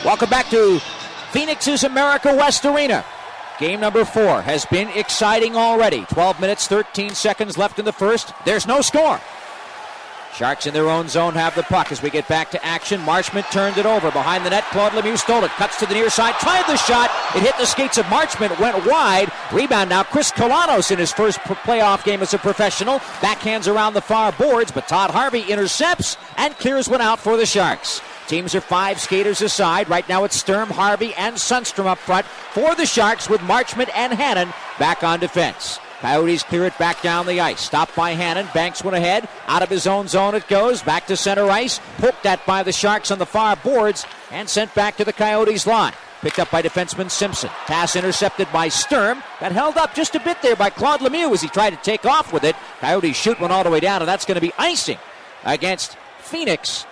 Welcome back to Phoenix's America West Arena. Game number 4 has been exciting already. 12 minutes, 13 seconds left in the first. There's no score. Sharks in their own zone have the puck as we get back to action. Marchment turned it over. Behind the net, Claude Lemieux stole it. Cuts to the near side, tried the shot. It hit the skates of Marchment, went wide. Rebound now, Chris Kolanos in his first playoff game as a professional. Backhands around the far boards, but Todd Harvey intercepts and clears one out for the Sharks. Teams are 5 skaters aside. Right now it's Sturm, Harvey, and Sundstrom up front for the Sharks with Marchment and Hannon back on defense. Coyotes clear it back down the ice. Stopped by Hannon. Banks went ahead. Out of his own zone it goes. Back to center ice. Poked at by the Sharks on the far boards and sent back to the Coyotes line. Picked up by defenseman Simpson. Pass intercepted by Sturm. Got held up just a bit there by Claude Lemieux as he tried to take off with it. Coyotes shoot one all the way down, and that's going to be icing against Phoenix.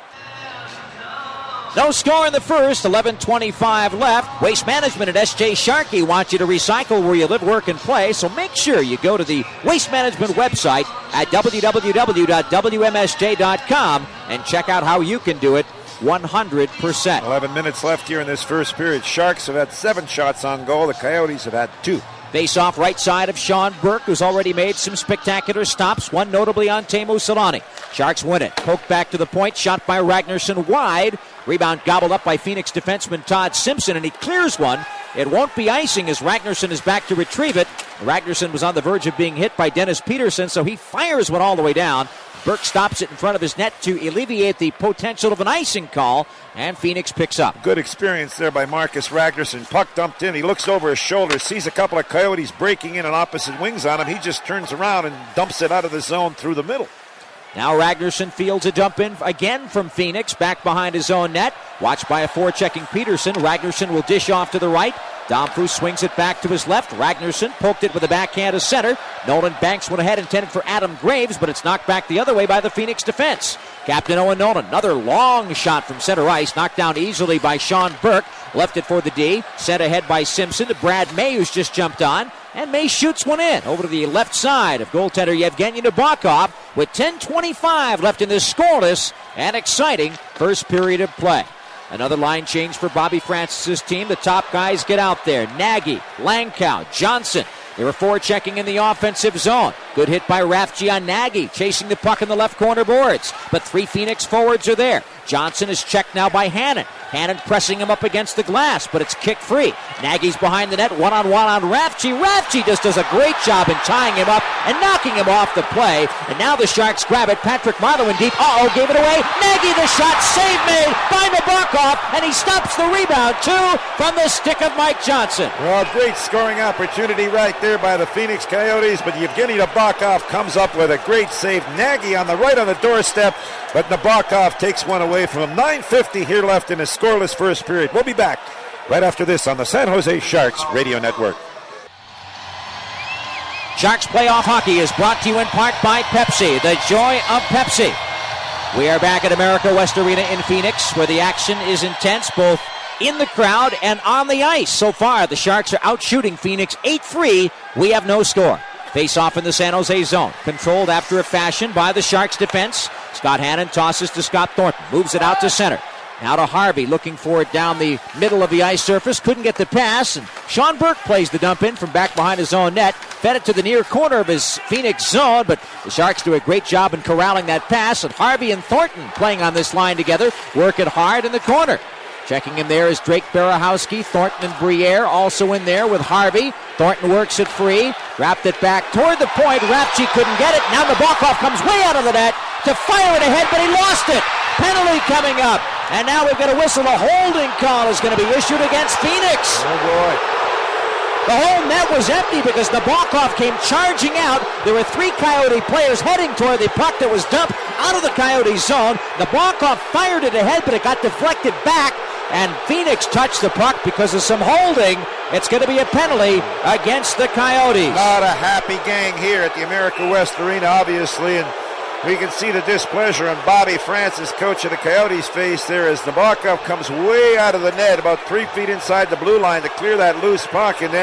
No score in the first, 11:25 left. Waste Management at S.J. Sharkey wants you to recycle where you live, work, and play, so make sure you go to the Waste Management website at www.wmsj.com and check out how you can do it 100%. 11 minutes left here in this first period. Sharks have had 7 shots on goal. The Coyotes have had 2. Face off right side of Sean Burke, who's already made some spectacular stops, one notably on Teemu Selanne. Sharks win it. Poked back to the point, shot by Ragnarsson wide. Rebound gobbled up by Phoenix defenseman Todd Simpson, and he clears one. It won't be icing as Ragnarsson is back to retrieve it. Ragnarsson was on the verge of being hit by Dennis Peterson, so he fires one all the way down. Burke stops it in front of his net to alleviate the potential of an icing call, and Phoenix picks up. Good experience there by Marcus Ragnarsson. Puck dumped in. He looks over his shoulder, sees a couple of Coyotes breaking in on opposite wings on him. He just turns around and dumps it out of the zone through the middle. Now Ragnarsson fields a dump in again from Phoenix, back behind his own net. Watched by a forechecking Peterson. Ragnarsson will dish off to the right. Domfrus swings it back to his left. Ragnarsson poked it with a backhand to center. Nolan Banks went ahead, intended for Adam Graves, but it's knocked back the other way by the Phoenix defense. Captain Owen Nolan, another long shot from center ice, knocked down easily by Sean Burke. Left it for the D, sent ahead by Simpson to Brad May, who's just jumped on. And May shoots one in over to the left side of goaltender Yevgeny Nabokov with 10:25 left in this scoreless and exciting first period of play. Another line change for Bobby Francis' team. The top guys get out there. Nagy, Langkow, Johnson. They were forechecking in the offensive zone. Good hit by Rafji on Nagy, chasing the puck in the left corner boards. But 3 Phoenix forwards are there. Johnson is checked now by Hannon. Hannon pressing him up against the glass, but it's kick free. Nagy's behind the net, one-on-one on Rafji. Rafji just does a great job in tying him up and knocking him off the play. And now the Sharks grab it. Patrick Marleau in deep. Gave it away. Nagy the shot, save made by Nabokov, and he stops the rebound, too, from the stick of Mike Johnson. Well, great scoring opportunity right there by the Phoenix Coyotes, but Yevgeny Nabokov comes up with a great save. Nagy on the right on the doorstep, but Nabokov takes one away from him. 9:50 here left in a scoreless first period. We'll be back right after this on the San Jose Sharks Radio Network. Sharks Playoff Hockey is brought to you in part by Pepsi, the joy of Pepsi. We are back at America West Arena in Phoenix, where the action is intense, both in the crowd and on the ice. So far, the Sharks are out shooting Phoenix 8-3. We have no score. Face off in the San Jose zone. Controlled after a fashion by the Sharks defense. Scott Hannon tosses to Scott Thornton. Moves it out to center. Now to Harvey, looking for it down the middle of the ice surface. Couldn't get the pass, and Sean Burke plays the dump in from back behind his own net. Fed it to the near corner of his Phoenix zone, but the Sharks do a great job in corralling that pass, and Harvey and Thornton playing on this line together. Work it hard in the corner. Checking him there is Drake Barahowski. Thornton and Briere also in there with Harvey. Thornton works it free. Wrapped it back toward the point. Rafji couldn't get it. Now Nabokov comes way out of the net to fire it ahead, but he lost it. Penalty coming up. And now we've got a whistle. A holding call is going to be issued against Phoenix. Oh, boy. The whole net was empty because Nabokov came charging out. There were 3 Coyote players heading toward the puck that was dumped out of the Coyote zone. Nabokov fired it ahead, but it got deflected back. And Phoenix touched the puck because of some holding. It's going to be a penalty against the Coyotes. Not a happy gang here at the America West Arena, obviously, and we can see the displeasure on Bobby Francis, coach of the Coyotes' face there, as Nabokov comes way out of the net, about 3 feet inside the blue line to clear that loose puck, and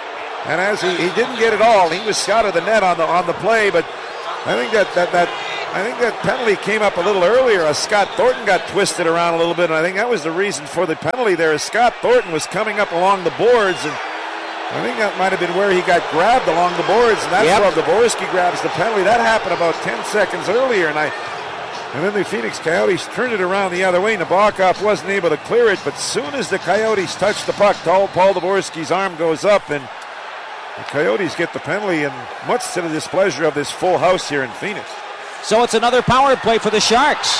as he didn't get it all, he was out of the net on the play, but I think that I think that penalty came up a little earlier. Scott Thornton got twisted around a little bit, and I think that was the reason for the penalty there. As Scott Thornton was coming up along the boards, and I think that might have been where he got grabbed along the boards, and that's where Dvorsky grabs the penalty. That happened about 10 seconds earlier, and then the Phoenix Coyotes turned it around the other way. Nabokov wasn't able to clear it, but soon as the Coyotes touched the puck, Paul Dvorsky's arm goes up, and the Coyotes get the penalty, and much to the displeasure of this full house here in Phoenix. So it's another power play for the Sharks.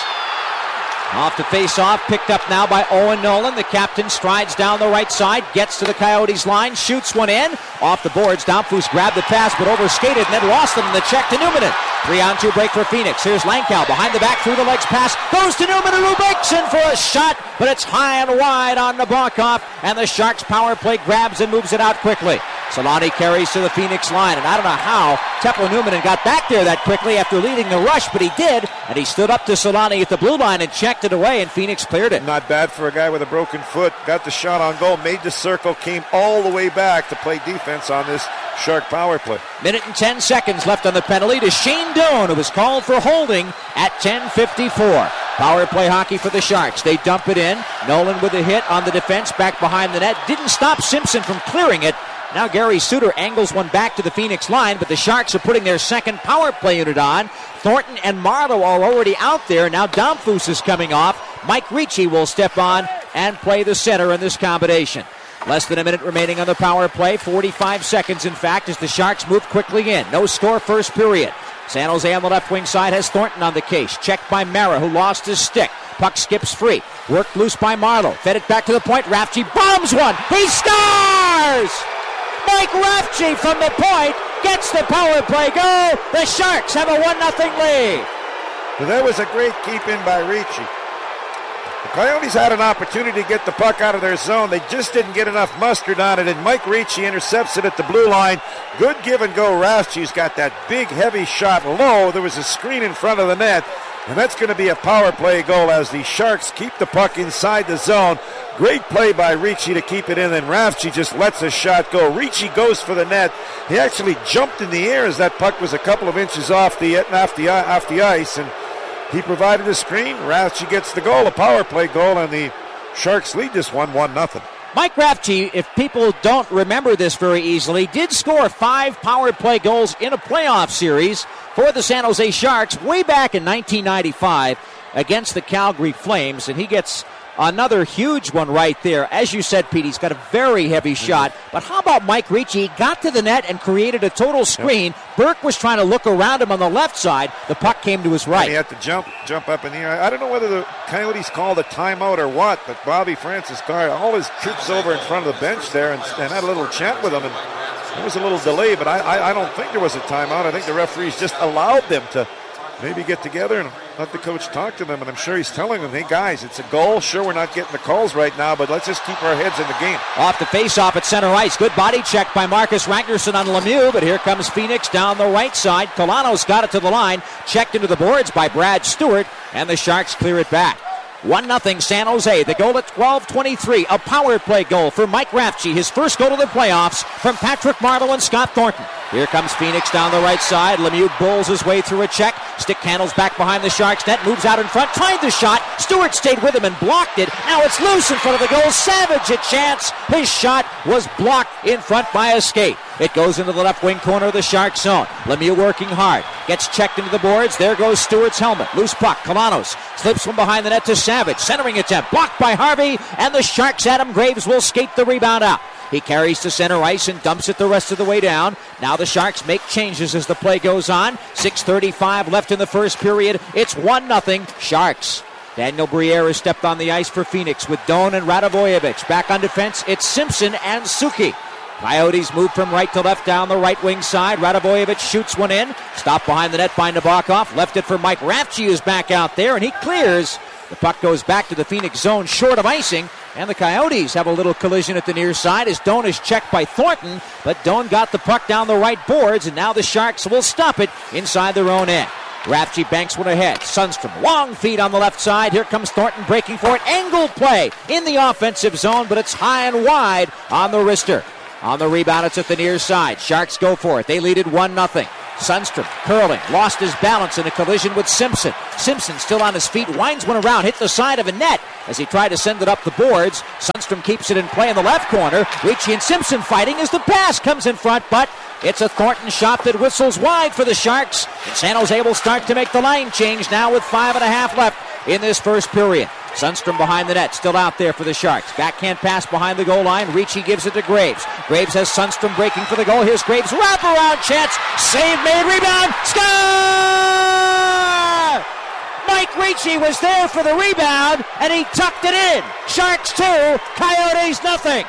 Off to face off, picked up now by Owen Nolan. The captain strides down the right side, gets to the Coyotes line, shoots one in. Off the boards, Domfus grabbed the pass but overskated and then lost them in the check to Newman. 3-on-2 break for Phoenix. Here's Langkow behind the back, through the legs pass, goes to Newman, who breaks in for a shot, but it's high and wide on Nabokov, and the Sharks power play grabs and moves it out quickly. Solani carries to the Phoenix line, and I don't know how Teppo Numminen got back there that quickly after leading the rush, but he did, and he stood up to Solani at the blue line and checked it away, and Phoenix cleared it. Not bad for a guy with a broken foot. Got the shot on goal, made the circle, came all the way back to play defense on this Shark power play. Minute and 10 seconds left on the penalty to Shane Doan, who was called for holding at 10:54. Power play hockey for the Sharks. They dump it in. Nolan with a hit on the defense back behind the net. Didn't stop Simpson from clearing it. Now Gary Suter angles one back to the Phoenix line, but the Sharks are putting their second power play unit on. Thornton and Marleau are already out there. Now Domfus is coming off. Mike Ricci will step on and play the center in this combination. Less than a minute remaining on the power play. 45 seconds, in fact, as the Sharks move quickly in. No score first period. San Jose on the left wing side has Thornton on the case. Checked by Mara, who lost his stick. Puck skips free. Worked loose by Marleau. Fed it back to the point. Rafchi bombs one. He scores! Mike Rafchi from the point gets the power play goal. The Sharks have a 1-0 lead. Well, that was a great keep-in by Ricci. The Coyotes had an opportunity to get the puck out of their zone. They just didn't get enough mustard on it, and Mike Ricci intercepts it at the blue line. Good give and go. Rafchi's got that big, heavy shot low. There was a screen in front of the net, and that's going to be a power play goal as the Sharks keep the puck inside the zone. Great play by Ricci to keep it in, and Rafchi just lets a shot go. Ricci goes for the net. He actually jumped in the air as that puck was a couple of inches off the ice, and he provided a screen. Rafchi gets the goal, a power play goal, and the Sharks lead this one 1-0. Mike Rafchi, if people don't remember this very easily, did score 5 power play goals in a playoff series for the San Jose Sharks way back in 1995 against the Calgary Flames, and he gets another huge one right there. As you said, Pete, he's got a very heavy shot. But how about Mike Ricci? He got to the net and created a total screen. Burke was trying to look around him on the left side. The puck came to his right. And he had to jump up in the air. I don't know whether the Coyotes called a timeout or what, but Bobby Francis called all his troops over in front of the bench there and had a little chat with them. And there was a little delay, but I don't think there was a timeout. I think the referees just allowed them to maybe get together and let the coach talk to them, and I'm sure he's telling them, hey guys, it's a goal. Sure, we're not getting the calls right now, but let's just keep our heads in the game. Off the face-off at center ice. Good body check by Marcus Ragnarsson on Lemieux, but here comes Phoenix down the right side. Colanos got it to the line, checked into the boards by Brad Stewart, and the Sharks clear it back. 1-0 San Jose. The goal at 12:23. A power play goal for Mike Rafchi. His first goal of the playoffs from Patrick Marleau and Scott Thornton. Here comes Phoenix down the right side. Lemieux bulls his way through a check. Stick handles back behind the Sharks net. Moves out in front. Tried the shot. Stewart stayed with him and blocked it. Now it's loose in front of the goal. Savage a chance. His shot was blocked in front by a skate. It goes into the left wing corner of the Sharks zone. Lemieux working hard. Gets checked into the boards. There goes Stewart's helmet. Loose puck. Colanos slips from behind the net to Savage. Centering attempt. Blocked by Harvey. And the Sharks' Adam Graves will skate the rebound out. He carries to center ice and dumps it the rest of the way down. Now the Sharks make changes as the play goes on. 6:35 left in the first period. It's 1-0 Sharks. Daniel Briere has stepped on the ice for Phoenix with Doan and Radovojevic. Back on defense, it's Simpson and Suki. Coyotes move from right to left down the right wing side. Radovojevic shoots one in. Stopped behind the net by Nabokov. Left it for Mike Rafchi, who's back out there, and he clears. The puck goes back to the Phoenix zone short of icing, and the Coyotes have a little collision at the near side as Doan is checked by Thornton, but Doan got the puck down the right boards, and now the Sharks will stop it inside their own end. Rafchi banks one ahead. Sundstrom, long feed on the left side. Here comes Thornton breaking for it. Angle play in the offensive zone, but it's high and wide on the wrister. On the rebound, it's at the near side. Sharks go for it. They lead it 1-0. Sundstrom curling, lost his balance in a collision with Simpson. Simpson still on his feet, winds one around, hit the side of a net as he tried to send it up the boards. Sundstrom keeps it in play in the left corner. Ricci and Simpson fighting as the pass comes in front, but it's a Thornton shot that whistles wide for the Sharks. And San Jose will start to make the line change now with 5.5 left in this first period. Sundstrom behind the net, still out there for the Sharks. Backhand pass behind the goal line. Ricci gives it to Graves. Graves has Sundstrom breaking for the goal. Here's Graves' wraparound chance. Save made, rebound, score! Mike Ricci was there for the rebound, and he tucked it in. Sharks 2, Coyotes nothing.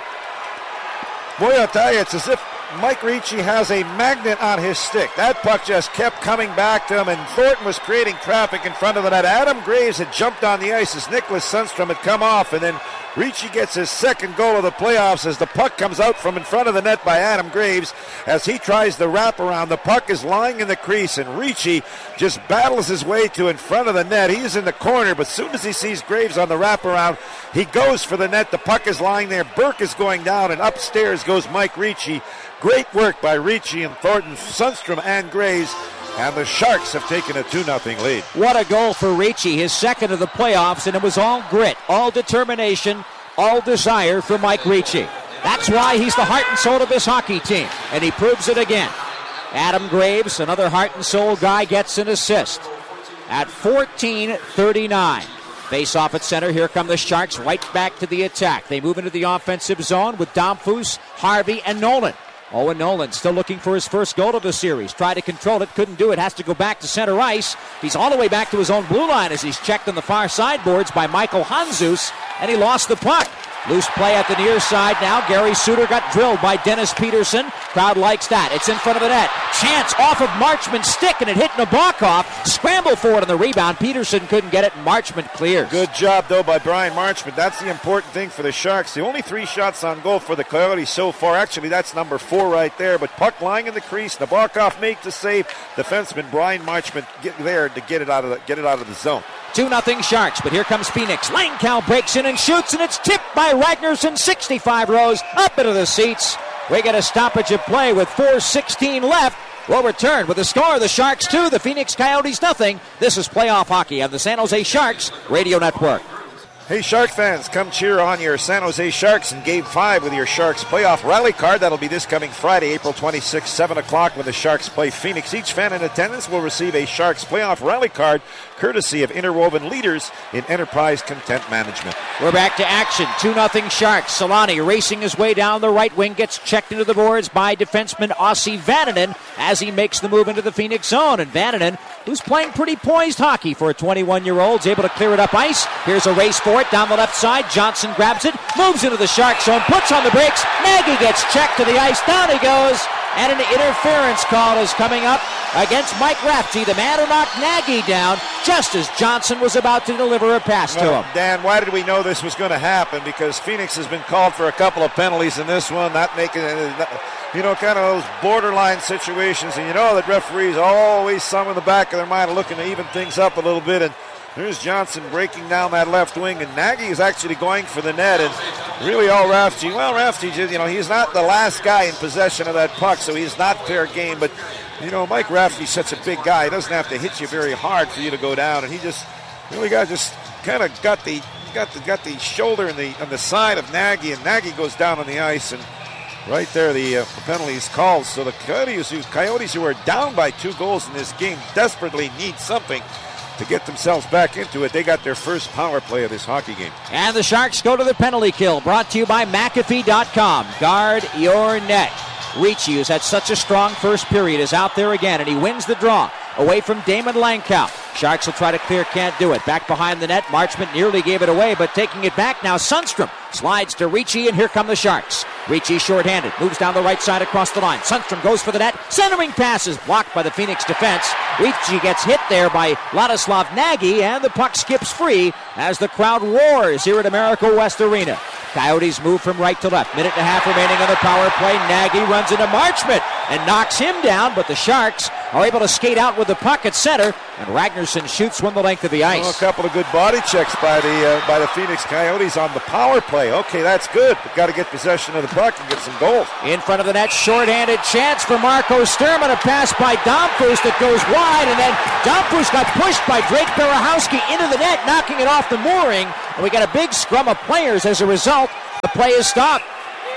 Boy, I'll tell you, it's as if Mike Ricci has a magnet on his stick. That puck just kept coming back to him, and Thornton was creating traffic in front of the net. Adam Graves had jumped on the ice as Nicholas Sundstrom had come off, and then Ricci gets his second goal of the playoffs as the puck comes out from in front of the net by Adam Graves as he tries the wraparound. The puck is lying in the crease, and Ricci just battles his way to in front of the net. He's in the corner, but as soon as he sees Graves on the wraparound, he goes for the net. The puck is lying there. Burke is going down, and upstairs goes Mike Ricci. Great work by Ricci and Thornton, Sundstrom and Graves, and the Sharks have taken a 2-0 lead. What a goal for Ricci, his second of the playoffs, and it was all grit, all determination, all desire for Mike Ricci. That's why he's the heart and soul of this hockey team, and he proves it again. Adam Graves, another heart and soul guy, gets an assist at 14:39. Face off at center. Here come the Sharks right back to the attack. They move into the offensive zone with Domfus, Harvey, and Nolan. Owen Nolan still looking for his first goal of the series. Tried to control it, couldn't do it. Has to go back to center ice. He's all the way back to his own blue line as he's checked on the far sideboards by Michael Hanzus, and he lost the puck. Loose play at the near side now. Gary Suter got drilled by Dennis Peterson. Crowd likes that. It's in front of the net. Chance off of Marchman's stick, and it hit Nabokov. Scramble for it on the rebound. Peterson couldn't get it, and Marchman clears. Good job, though, by Brian Marchman. That's the important thing for the Sharks. The only 3 shots on goal for the Coyotes so far. Actually, that's number 4 right there. But puck lying in the crease. Nabokov made the save. Defenseman Brian Marchman get there to get it out of the zone. 2-0 Sharks, but here comes Phoenix. Langkow breaks in and shoots, and it's tipped by Ragnarsson. 65 rows up into the seats. We get a stoppage of play with 4:16 left. We'll return with the score of the Sharks 2, the Phoenix Coyotes nothing. This is playoff hockey on the San Jose Sharks Radio Network. Hey, Shark fans, come cheer on your San Jose Sharks in Game 5 with your Sharks playoff rally card. That'll be this coming Friday, April 26, 7 o'clock when the Sharks play Phoenix. Each fan in attendance will receive a Sharks playoff rally card courtesy of Interwoven Leaders in Enterprise Content Management. We're back to action. 2-0 Sharks. Solani racing his way down the right wing, gets checked into the boards by defenseman Ossi Vananen as he makes the move into the Phoenix zone. And Vananen, who's playing pretty poised hockey for a 21-year-old, is able to clear it up ice. Here's a race for it down the left side. Johnson grabs it, moves into the Shark zone, puts on the brakes. Nagy gets checked to the ice. Down he goes. And an interference call is coming up against Mike Rafty, the man who knocked Nagy down just as Johnson was about to deliver a pass to him. Dan, why did we know this was going to happen? Because Phoenix has been called for a couple of penalties in this one, not making kind of those borderline situations. And you know that referees always some in the back of their mind are looking to even things up a little bit. And there's Johnson breaking down that left wing, and Nagy is actually going for the net. And really all Rafty, he's not the last guy in possession of that puck, so he's not fair game. But, Mike Rafty's such a big guy. He doesn't have to hit you very hard for you to go down. And he just really got the shoulder on the side of Nagy, and Nagy goes down on the ice. And right there, the penalty is called. So the Coyotes, who are down by 2 goals in this game, desperately need something to get themselves back into it. They got their first power play of this hockey game. And the Sharks go to the penalty kill, brought to you by McAfee.com. Guard your net. Ricci, who's had such a strong first period, is out there again, and he wins the draw away from Damon Langkow. Sharks will try to clear, can't do it. Back behind the net, Marchman nearly gave it away, but taking it back now, Sundstrom slides to Ricci, and here come the Sharks. Ricci shorthanded, moves down the right side across the line. Sundstrom goes for the net, centering pass is blocked by the Phoenix defense. Ricci gets hit there by Ladislav Nagy, and the puck skips free as the crowd roars here at America West Arena. Coyotes move from right to left. Minute and a half remaining on the power play. Nagy runs into Marchman and knocks him down, but the Sharks are able to skate out with the puck at center, and Ragnarsson shoots one the length of the ice. Well, a couple of good body checks by the Phoenix Coyotes on the power play. Okay, that's good, but got to get possession of the puck and get some goals. In front of the net, short-handed chance for Marco Sturm, and a pass by Domfus that goes wide, and then Domfus got pushed by Drake Berehowski into the net, knocking it off the mooring, and we got a big scrum of players as a result. The play is stopped.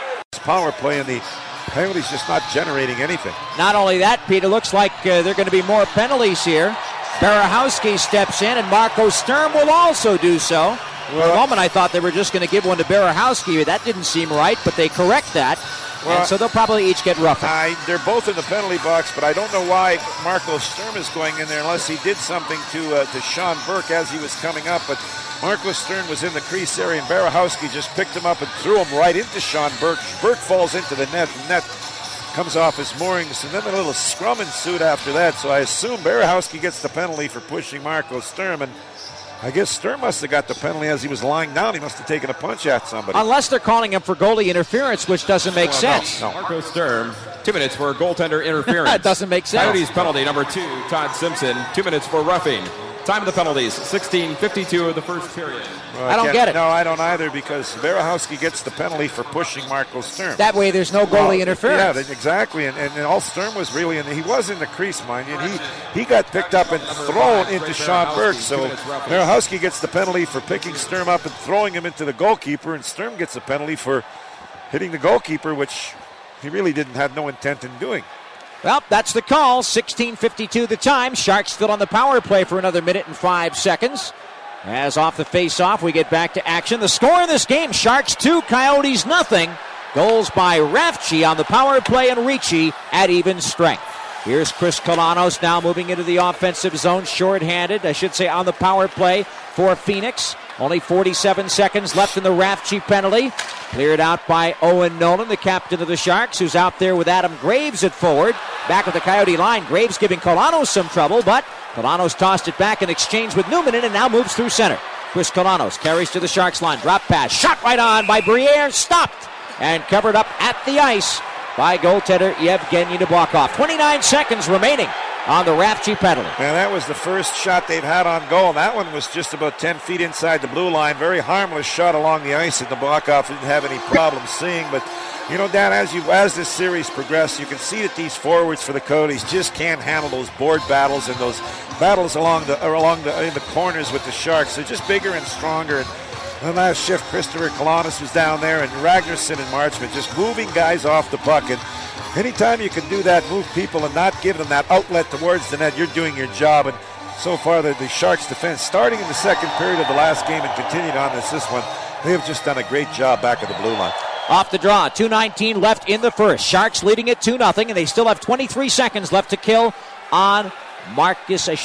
Power play, and the Coyotes just not generating anything. Not only that, Pete, it looks like there are going to be more penalties here. Berehowski steps in, and Marco Sturm will also do so. For a moment, I thought they were just going to give one to Berehowski. That didn't seem right, but they correct that. And so they'll probably each get roughened. They're both in the penalty box, but I don't know why Marco Sturm is going in there unless he did something to Sean Burke as he was coming up. But Marco Sturm was in the crease area, and Berehowski just picked him up and threw him right into Sean Burke. Burke falls into the net, and net comes off his moorings, and then a little scrum ensued after that. So I assume Berehowski gets the penalty for pushing Marco Sturm, and I guess Sturm must have got the penalty as he was lying down. He must have taken a punch at somebody. Unless they're calling him for goalie interference, which doesn't make sense. No. Marco Sturm, 2 minutes for goaltender interference. That doesn't make sense. Coyotes penalty number 2, Todd Simpson, 2 minutes for roughing. Time of the penalties, 16:52 of the first period. I don't get it. No, I don't either, because Berehowski gets the penalty for pushing Marco Sturm. That way there's no goalie interference. Yeah, exactly. And all Sturm was really he was in the crease, mind you. And he got picked up and thrown into Sean Burke. So Berehowski gets the penalty for picking Sturm up and throwing him into the goalkeeper, and Sturm gets a penalty for hitting the goalkeeper, which he really didn't have no intent in doing. Well, that's the call. 16:52 the time. Sharks still on the power play for another minute and 5 seconds. As off the face-off, we get back to action. The score in this game, Sharks 2, Coyotes nothing. Goals by Rafchi on the power play and Ricci at even strength. Here's Chris Kalanos now moving into the offensive zone, short-handed, I should say, on the power play for Phoenix. Only 47 seconds left in the Rafchi penalty. Cleared out by Owen Nolan, the captain of the Sharks, who's out there with Adam Graves at forward. Back at the Coyote line, Graves giving Kalanos some trouble, but Kalanos tossed it back in exchange with Newman and now moves through center. Chris Kalanos carries to the Sharks line. Drop pass, shot right on by Briere, stopped and covered up at the ice by goaltender Yevgeny Nabokov. 29 seconds remaining on the Rafchi penalty. And that was the first shot they've had on goal. And that one was just about 10 feet inside the blue line. Very harmless shot along the ice that Nabokov didn't have any problem seeing. But, you know, Dan, as this series progresses, you can see that these forwards for the Coyotes just can't handle those board battles and those battles in the corners with the Sharks. They're just bigger and stronger. And the last shift, Christopher Kalanos was down there, and Ragnarsson and Marchment just moving guys off the puck. And anytime you can do that, move people and not give them that outlet towards the net, you're doing your job. And so far, the Sharks' defense, starting in the second period of the last game and continued on this one, they have just done a great job back at the blue line. Off the draw, 2:19 left in the first. Sharks leading at 2-0, and they still have 23 seconds left to kill on Mike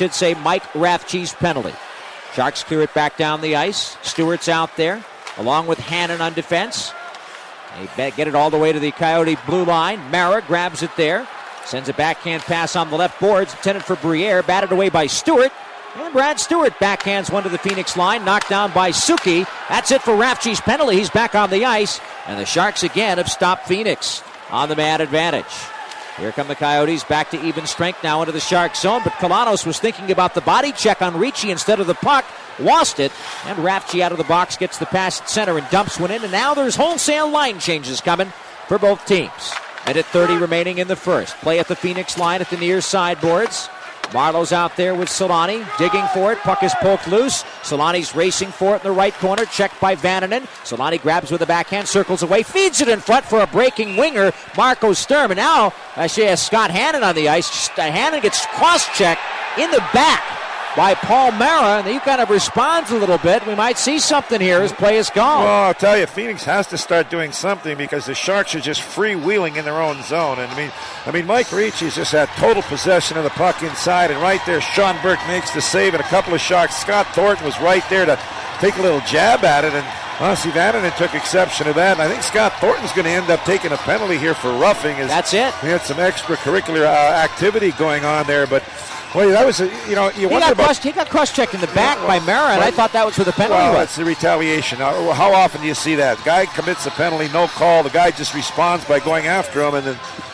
Rafchi's penalty. Sharks clear it back down the ice. Stewart's out there, along with Hannon on defense. They get it all the way to the Coyote blue line. Mara grabs it there. Sends a backhand pass on the left boards, intended for Briere. Batted away by Stewart. And Brad Stewart backhands one to the Phoenix line. Knocked down by Suki. That's it for Rafchi's penalty. He's back on the ice. And the Sharks again have stopped Phoenix on the man advantage. Here come the Coyotes back to even strength now into the Shark zone. But Kalanos was thinking about the body check on Ricci instead of the puck. Lost it. And Rafchi out of the box gets the pass at center and dumps one in. And now there's wholesale line changes coming for both teams. And at 30 remaining in the first. Play at the Phoenix line at the near sideboards. Marlowe's out there with Solani, digging for it. Puck is poked loose. Solani's racing for it in the right corner. Checked by Vananen. Solani grabs with the backhand, circles away, feeds it in front for a breaking winger, Marco Sturm. And now, she has Scott Hannon on the ice. Hannon gets cross-checked in the back by Paul Mara, and he kind of responds a little bit. We might see something here as play is gone. Well, I'll tell you, Phoenix has to start doing something because the Sharks are just freewheeling in their own zone. And I mean, Mike Ricci's just had total possession of the puck inside, and right there, Sean Burke makes the save, and a couple of shots. Scott Thornton was right there to take a little jab at it, and honestly, Vananen took exception to that. And I think Scott Thornton's going to end up taking a penalty here for roughing. That's it. He had some extracurricular activity going on there, but. Well, that was, you wonder about... He got cross-checked in the back by Mara, and I thought that was for the penalty. Well, that's the retaliation. How often do you see that? The guy commits a penalty, no call. The guy just responds by going after him, and then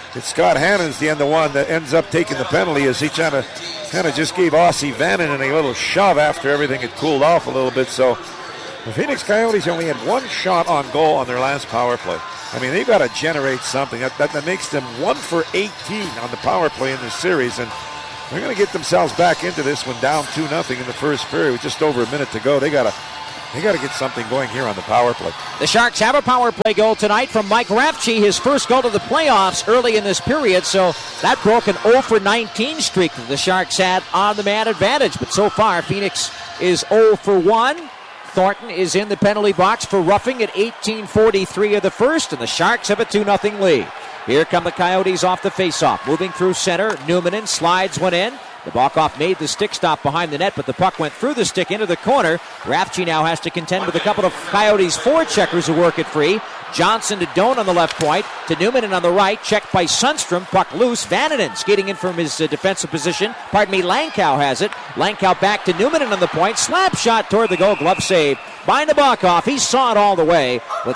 it's Scott Hannon's the end of one that ends up taking the penalty as he kind of just gave Aussie Vannanen a little shove after everything had cooled off a little bit. So the Phoenix Coyotes only had one shot on goal on their last power play. I mean, they've got to generate something. That makes them 1 for 18 on the power play in this series, and they're going to get themselves back into this one down 2-0 in the first period with just over a minute to go. They got to get something going here on the power play. The Sharks have a power play goal tonight from Mike Rafchi, his first goal to the playoffs early in this period, so that broke an 0 for 19 streak that the Sharks had on the man advantage. But so far, Phoenix is 0 for 1. Thornton is in the penalty box for roughing at 18:43 of the first, and the Sharks have a 2-0 lead. Here come the Coyotes off the faceoff. Moving through center, Newmanen slides one in. Nabokov made the stick stop behind the net, but the puck went through the stick into the corner. Rafchi now has to contend with a couple of Coyotes forecheckers who work it free. Johnson to Doan on the left point, to Newmanen on the right, checked by Sundstrom, puck loose. Vannanen skating in from his defensive position. Langkow has it. Langkow back to Newmanen on the point. Slap shot toward the goal, glove save by Nabokov. He saw it all the way with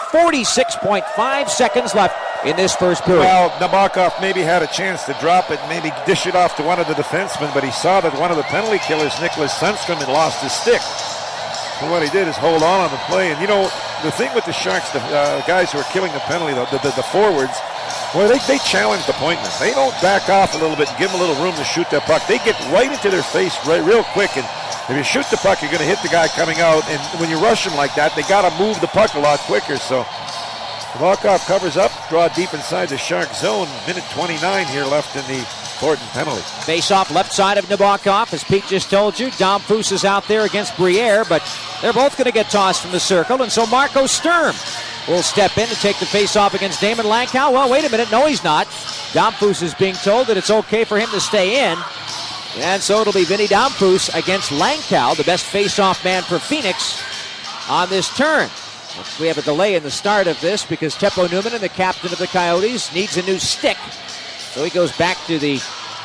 46.5 seconds left in this first period. Well, Nabokov maybe had a chance to drop it, maybe dish it off to one of the defensemen, but he saw that one of the penalty killers, Nicholas Sundstrom, had lost his stick. So what he did is hold on the play. And, you know, the thing with the Sharks, the guys who are killing the penalty, the forwards, well, they challenge the point man. They don't back off a little bit and give them a little room to shoot that puck. They get right into their face real quick, and if you shoot the puck, you're going to hit the guy coming out. And when you rush him like that, they got to move the puck a lot quicker. So Nabokov covers up, draw deep inside the Shark zone. Minute 29 here left in the Thornton penalty. Face-off left side of Nabokov, as Pete just told you. Dom Foose is out there against Briere, but they're both going to get tossed from the circle, and so Marco Sturm will step in and take the face-off against Damon Langkow. Well, wait a minute. No, he's not. Dom Foose is being told that it's okay for him to stay in, and so it'll be Vinny Domfus against Langkow, the best face-off man for Phoenix on this turn. We have a delay in the start of this because Teppo Newmanen, the captain of the Coyotes, needs a new stick. So he goes back to the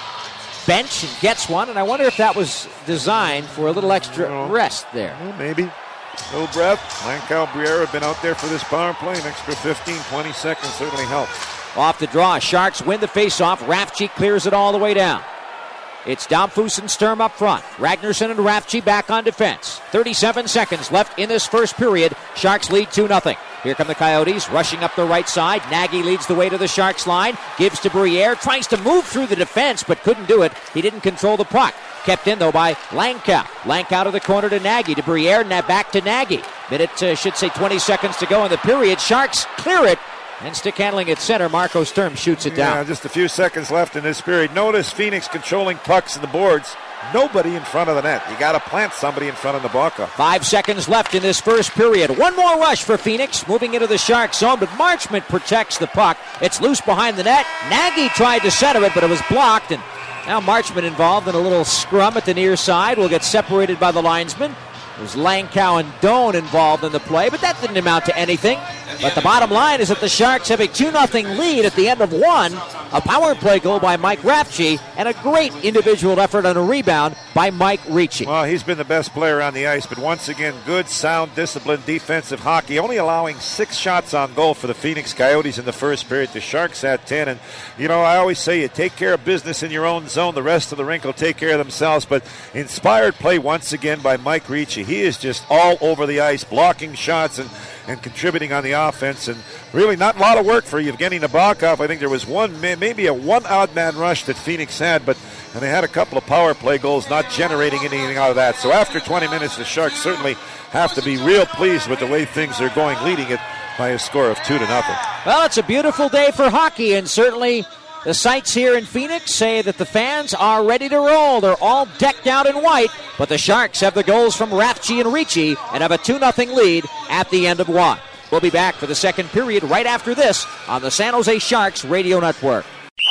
bench and gets one, and I wonder if that was designed for a little extra rest there. Well, maybe. No breath. Langkow, Briere have been out there for this power play. An extra 15, 20 seconds certainly helps. Off the draw, Sharks win the faceoff. Rafchi clears it all the way down. It's Domfus and Sturm up front. Ragnarsson and Rafchi back on defense. 37 seconds left in this first period. Sharks lead 2-0. Here come the Coyotes rushing up the right side. Nagy leads the way to the Sharks line. Gives to Briere. Tries to move through the defense, but couldn't do it. He didn't control the puck. Kept in, though, by Langkow. Langkow to the corner to Nagy. To Briere, and back to Nagy. Minute, 20 seconds to go in the period. Sharks clear it. And stick handling at center, Marco Sturm shoots it down. Yeah, just a few seconds left in this period. Notice Phoenix controlling pucks and the boards. Nobody in front of the net. You got to plant somebody in front of Nabokov. 5 seconds left in this first period. One more rush for Phoenix, moving into the Shark zone, but Marchment protects the puck. It's loose behind the net. Nagy tried to center it, but it was blocked, and now Marchment involved in a little scrum at the near side. Will get separated by the linesman. There's Langkow and Doan involved in the play, but that didn't amount to anything. But the bottom line is that the Sharks have a 2-0 lead at the end of one. A power play goal by Mike Rafchi, and a great individual effort on a rebound by Mike Ricci. Well, he's been the best player on the ice, but once again, good, sound, disciplined defensive hockey. Only allowing 6 shots on goal for the Phoenix Coyotes in the first period. The Sharks had 10, and, you know, I always say you take care of business in your own zone. The rest of the rink will take care of themselves, but inspired play once again by Mike Ricci. He is just all over the ice, blocking shots and contributing on the offense, and really not a lot of work for Evgeny Nabokov. I think there was maybe a one odd man rush that Phoenix had, and they had a couple of power play goals, not generating anything out of that. So after 20 minutes, the Sharks certainly have to be real pleased with the way things are going, leading it by a score of 2-0. Well, it's a beautiful day for hockey, and certainly the sights here in Phoenix say that the fans are ready to roll. They're all decked out in white, but the Sharks have the goals from Rafchi and Ricci and have a 2-0 lead at the end of one. We'll be back for the second period right after this on the San Jose Sharks Radio Network.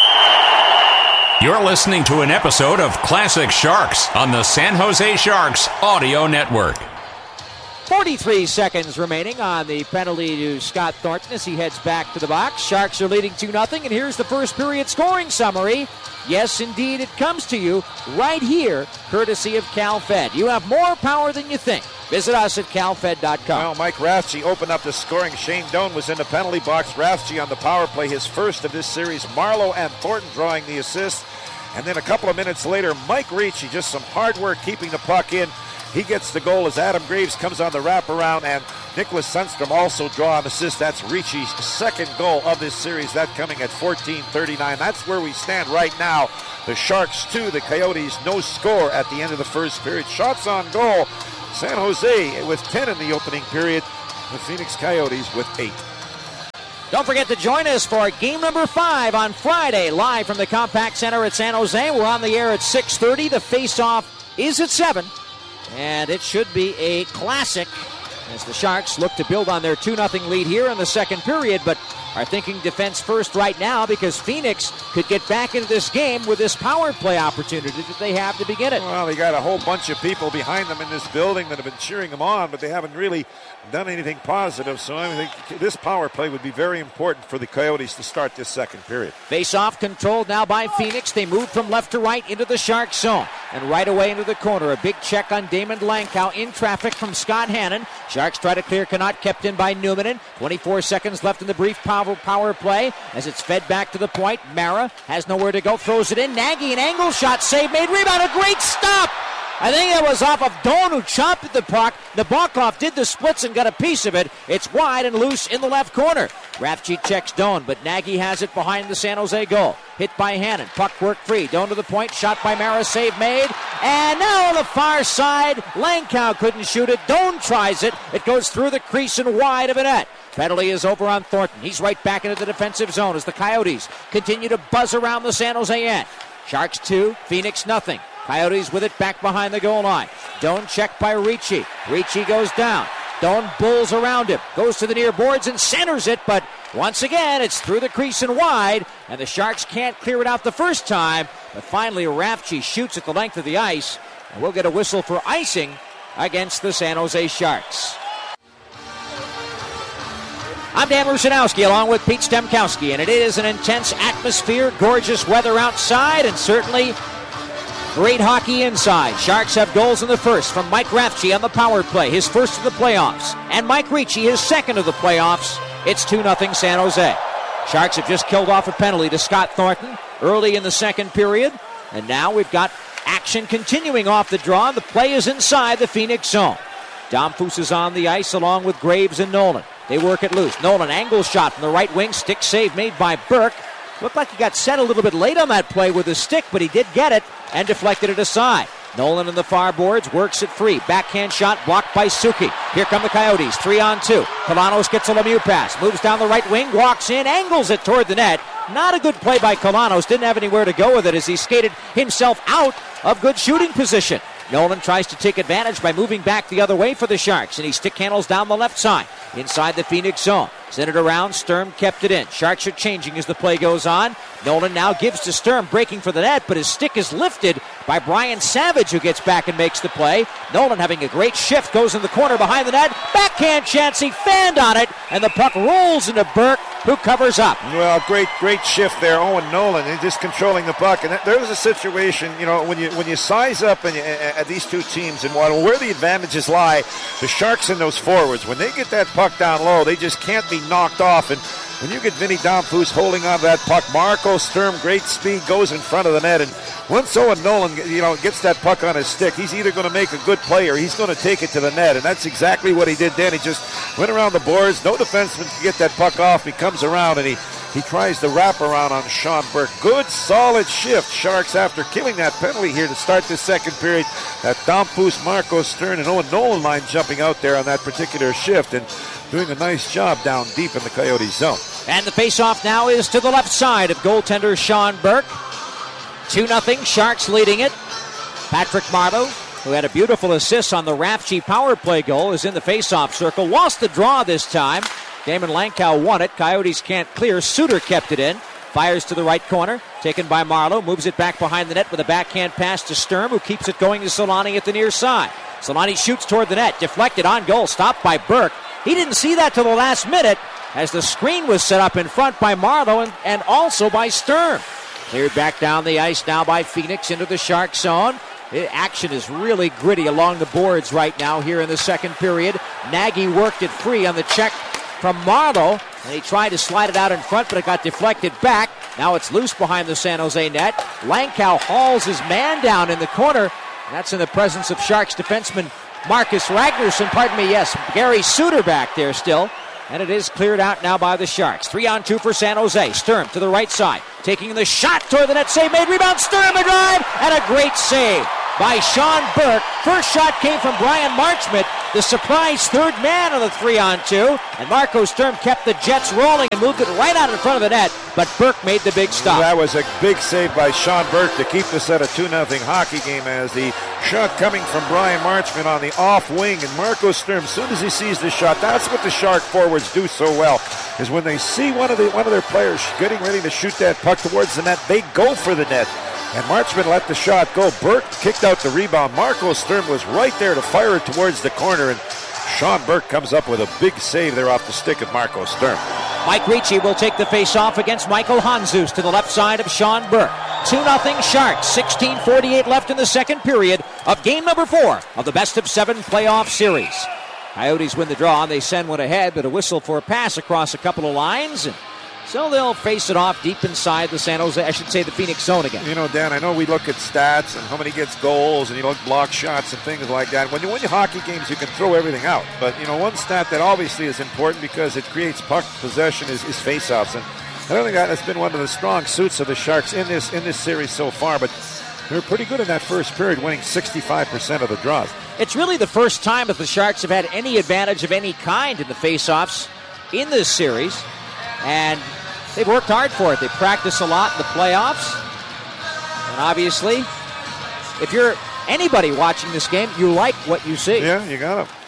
You're listening to an episode of Classic Sharks on the San Jose Sharks Audio Network. 43 seconds remaining on the penalty to Scott Thornton as he heads back to the box. Sharks are leading 2-0, and here's the first period scoring summary. Yes, indeed, it comes to you right here, courtesy of Cal Fed. You have more power than you think. Visit us at calfed.com. Well, Mike Rathje opened up the scoring. Shane Doan was in the penalty box. Rathje on the power play, his first of this series. Marleau and Thornton drawing the assist. And then a couple of minutes later, Mike Ricci, just some hard work keeping the puck in. He gets the goal as Adam Graves comes on the wraparound, and Nicholas Sundstrom also draw an assist. That's Ricci's second goal of this series, that coming at 14:39. That's where we stand right now. The Sharks 2, the Coyotes no score at the end of the first period. Shots on goal, San Jose with 10 in the opening period. The Phoenix Coyotes with 8. Don't forget to join us for game number 5 on Friday, live from the Compaq Center at San Jose. We're on the air at 6:30. The face-off is at 7. And it should be a classic as the Sharks look to build on their 2-0 lead here in the second period, but are thinking defense first right now because Phoenix could get back into this game with this power play opportunity that they have to begin it. Well, they got a whole bunch of people behind them in this building that have been cheering them on, but they haven't really done anything positive, so I think this power play would be very important for the Coyotes to start this second period. Face-off controlled now by Phoenix. They move from left to right into the Shark zone and right away into the corner. A big check on Damon Langkow in traffic from Scott Hannon. Sharks try to clear Connaught, kept in by Numminen. 24 seconds left in the brief power play as it's fed back to the point. Mara has nowhere to go, throws it in. Nagy, an angle shot, save made, rebound, a great stop! I think that was off of Doan, who chopped at the puck. Nabokov did the splits and got a piece of it. It's wide and loose in the left corner. Rathje checks Doan, but Nagy has it behind the San Jose goal. Hit by Hannon. Puck work free. Doan to the point. Shot by Mara. Save made. And now on the far side, Langkow couldn't shoot it. Doan tries it. It goes through the crease and wide of a net. Penalty is over on Thornton. He's right back into the defensive zone as the Coyotes continue to buzz around the San Jose end. Sharks 2, Phoenix nothing. Coyotes with it back behind the goal line. Doan checked by Ricci. Ricci goes down. Doan bulls around him. Goes to the near boards and centers it, but once again it's through the crease and wide, and the Sharks can't clear it out the first time, but finally Rathje shoots at the length of the ice, and we'll get a whistle for icing against the San Jose Sharks. I'm Dan Rusanowski along with Pete Stemkowski, and it is an intense atmosphere, gorgeous weather outside, and certainly great hockey inside. Sharks have goals in the first from Mike Rathje on the power play, his first of the playoffs, and Mike Ricci, his second of the playoffs. It's 2-0 San Jose. Sharks have just killed off a penalty to Scott Thornton early in the second period, and now we've got action continuing off the draw. The play is inside the Phoenix zone. Domfus is on the ice along with Graves and Nolan. They work it loose. Nolan, angle shot from the right wing. Stick save made by Burke. Looked like he got set a little bit late on that play with his stick, but he did get it and deflected it aside. Nolan in the far boards, works it free. Backhand shot blocked by Suki. Here come the Coyotes, 3-on-2. Kalanos gets a Lemieux pass, moves down the right wing, walks in, angles it toward the net. Not a good play by Kalanos. Didn't have anywhere to go with it as he skated himself out of good shooting position. Nolan tries to take advantage by moving back the other way for the Sharks, and he stick handles down the left side inside the Phoenix zone. Sent it around, Sturm kept it in. Sharks are changing as the play goes on. Nolan now gives to Sturm, breaking for the net, but his stick is lifted by Brian Savage, who gets back and makes the play. Nolan having a great shift, goes in the corner behind the net. Backhand chance, he fanned on it, and the puck rolls into Burke, who covers up. Well, great shift there, Owen Nolan, and just controlling the puck. And there was a situation, when you size up at these two teams and where the advantages lie, the Sharks and those forwards, when they get that puck down low, they just can't be knocked off. And when you get Vinny Domfus holding on to that puck, Marco Sturm, great speed, goes in front of the net. And once Owen Nolan, gets that puck on his stick, he's either going to make a good play or he's going to take it to the net. And that's exactly what he did then. He just went around the boards. No defenseman can get that puck off. He comes around and he tries the wraparound on Sean Burke. Good, solid shift. Sharks after killing that penalty here to start this second period. That Domfus, Marco Sturm, and Owen Nolan line jumping out there on that particular shift and doing a nice job down deep in the Coyotes zone. And the faceoff now is to the left side of goaltender Sean Burke. 2-0, Sharks leading it. Patrick Marleau, who had a beautiful assist on the Rathje power play goal, is in the faceoff circle. Lost the draw this time. Damon Langkow won it. Coyotes can't clear. Suter kept it in. Fires to the right corner. Taken by Marleau. Moves it back behind the net with a backhand pass to Sturm, who keeps it going to Solani at the near side. Solani shoots toward the net. Deflected on goal. Stopped by Burke. He didn't see that till the last minute as the screen was set up in front by Marleau and also by Sturm. Cleared back down the ice now by Phoenix into the Shark zone. Action is really gritty along the boards right now here in the second period. Nagy worked it free on the check from Marlowe, and he tried to slide it out in front, but it got deflected back. Now it's loose behind the San Jose net. Langkow hauls his man down in the corner. And that's in the presence of Sharks defenseman Marcus Ragnarsson. Gary Suter back there still. And it is cleared out now by the Sharks. 3-on-2 for San Jose. Sturm to the right side. Taking the shot toward the net. Save made. Rebound. Sturm a drive. And a great save by Sean Burke. First shot came from Brian Marchment, the surprise third man on the 3-on-2. And Marco Sturm kept the Jets rolling and moved it right out in front of the net. But Burke made the big stop. That was a big save by Sean Burke to keep this at a 2-0 hockey game, as the shot coming from Brian Marchment on the off wing. And Marco Sturm, as soon as he sees the shot, that's what the Shark forwards do so well, is when they see one of their players getting ready to shoot that puck towards the net, they go for the net. And Marchment let the shot go. Burke kicked out the rebound. Marco Sturm was right there to fire it towards the corner, and Sean Burke comes up with a big save there off the stick of Marco Sturm. Mike Ricci will take the face-off against Michael Hanzus to the left side of Sean Burke. 2-0 Sharks. 16:48 left in the second period of game number 4 of the best-of-7 playoff series. Coyotes win the draw, and they send one ahead, but a whistle for a pass across a couple of lines. And so they'll face it off deep inside the the Phoenix zone again. You know, Dan, I know we look at stats and how many gets goals, and you look block shots and things like that. When you win your hockey games, you can throw everything out. But, one stat that obviously is important because it creates puck possession is faceoffs. And I don't think that's been one of the strong suits of the Sharks in this series so far. But they're pretty good in that first period, winning 65% of the draws. It's really the first time that the Sharks have had any advantage of any kind in the faceoffs in this series. And they've worked hard for it. They practice a lot in the playoffs. And obviously, if you're anybody watching this game, you like what you see. Yeah, you got him.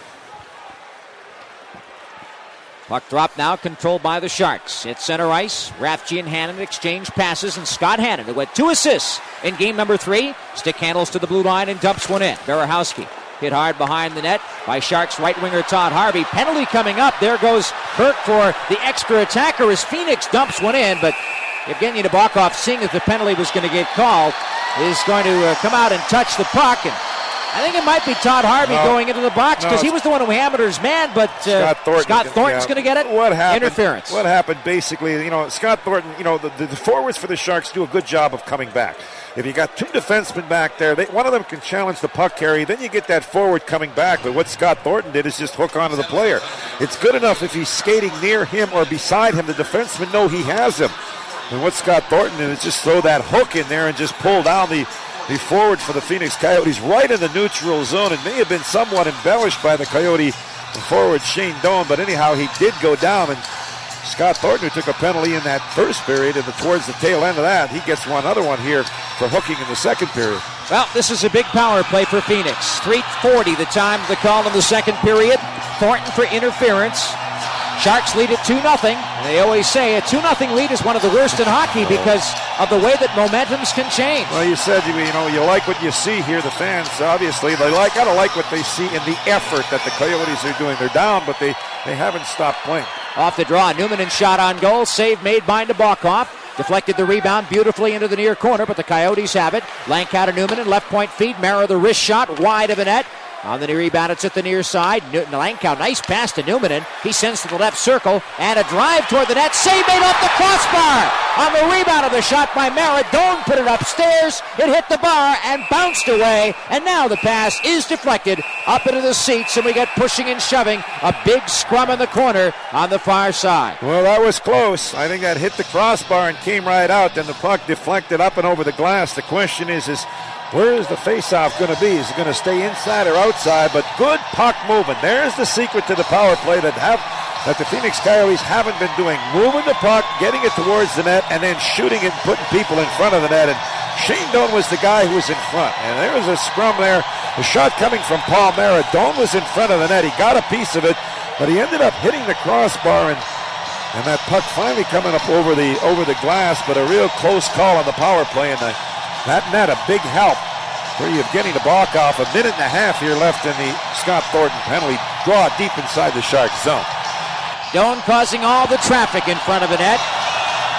Puck drop now, controlled by the Sharks. It's center ice. Raffji and Hannon exchange passes, and Scott Hannon, who had 2 assists in game number 3, stick handles to the blue line and dumps one in. Berehowski hit hard behind the net by Sharks right winger Todd Harvey. Penalty coming up. There goes Burke for the extra attacker as Phoenix dumps one in, but Evgeny Nabokov, seeing that the penalty was going to get called, is going to come out and touch the puck. And I think it might be Todd Harvey going into the box because he was the one who hammered his man, but Scott Thornton's going to get it. What happened? Interference. What happened basically, Scott Thornton, the forwards for the Sharks do a good job of coming back. If you got 2 defensemen back there, one of them can challenge the puck carry, then you get that forward coming back. But what Scott Thornton did is just hook onto the player. It's good enough if he's skating near him or beside him, the defensemen know he has him. And what Scott Thornton did is just throw that hook in there and just pull down the forward for the Phoenix Coyotes right in the neutral zone. It may have been somewhat embellished by the Coyote forward Shane Doan, but anyhow, he did go down. And Scott Thornton, who took a penalty in that first period, and towards the tail end of that, he gets another one here for hooking in the second period. Well, this is a big power play for Phoenix. 3:40 the time of the call in the second period. Thornton for interference. Sharks lead at 2-0. And they always say a 2-0 lead is one of the worst in hockey because of the way that momentums can change. Well, you said, you like what you see here. The fans, obviously, they gotta like what they see in the effort that the Coyotes are doing. They're down, but they haven't stopped playing. Off the draw, Newman and shot on goal. Save made by Nabokov. Deflected the rebound beautifully into the near corner, but the Coyotes have it. Langkow to Newman and left point feed. Mara the wrist shot wide of the net. On the rebound, it's at the near side. Langkow, nice pass to Newman. He sends to the left circle, and a drive toward the net. Save made off the crossbar. On the rebound of the shot by Mara, Doan put it upstairs. It hit the bar and bounced away. And now the pass is deflected up into the seats, and we get pushing and shoving. A big scrum in the corner on the far side. Well, that was close. I think that hit the crossbar and came right out. Then the puck deflected up and over the glass. The question is where is the faceoff going to be? Is it going to stay inside or outside? But good puck movement. There's the secret to the power play that the Phoenix Coyotes haven't been doing. Moving the puck, getting it towards the net, and then shooting it and putting people in front of the net. And Shane Doan was the guy who was in front. And there was a scrum there. The shot coming from Paul Mara. Doan was in front of the net. He got a piece of it, but he ended up hitting the crossbar, and that puck finally coming up over the glass. But a real close call on the power play, and that net a big help for Evgeny Nabokov. 1.5 minutes here left in the Scott Thornton penalty draw deep inside the Sharks zone. Doan causing all the traffic in front of the net.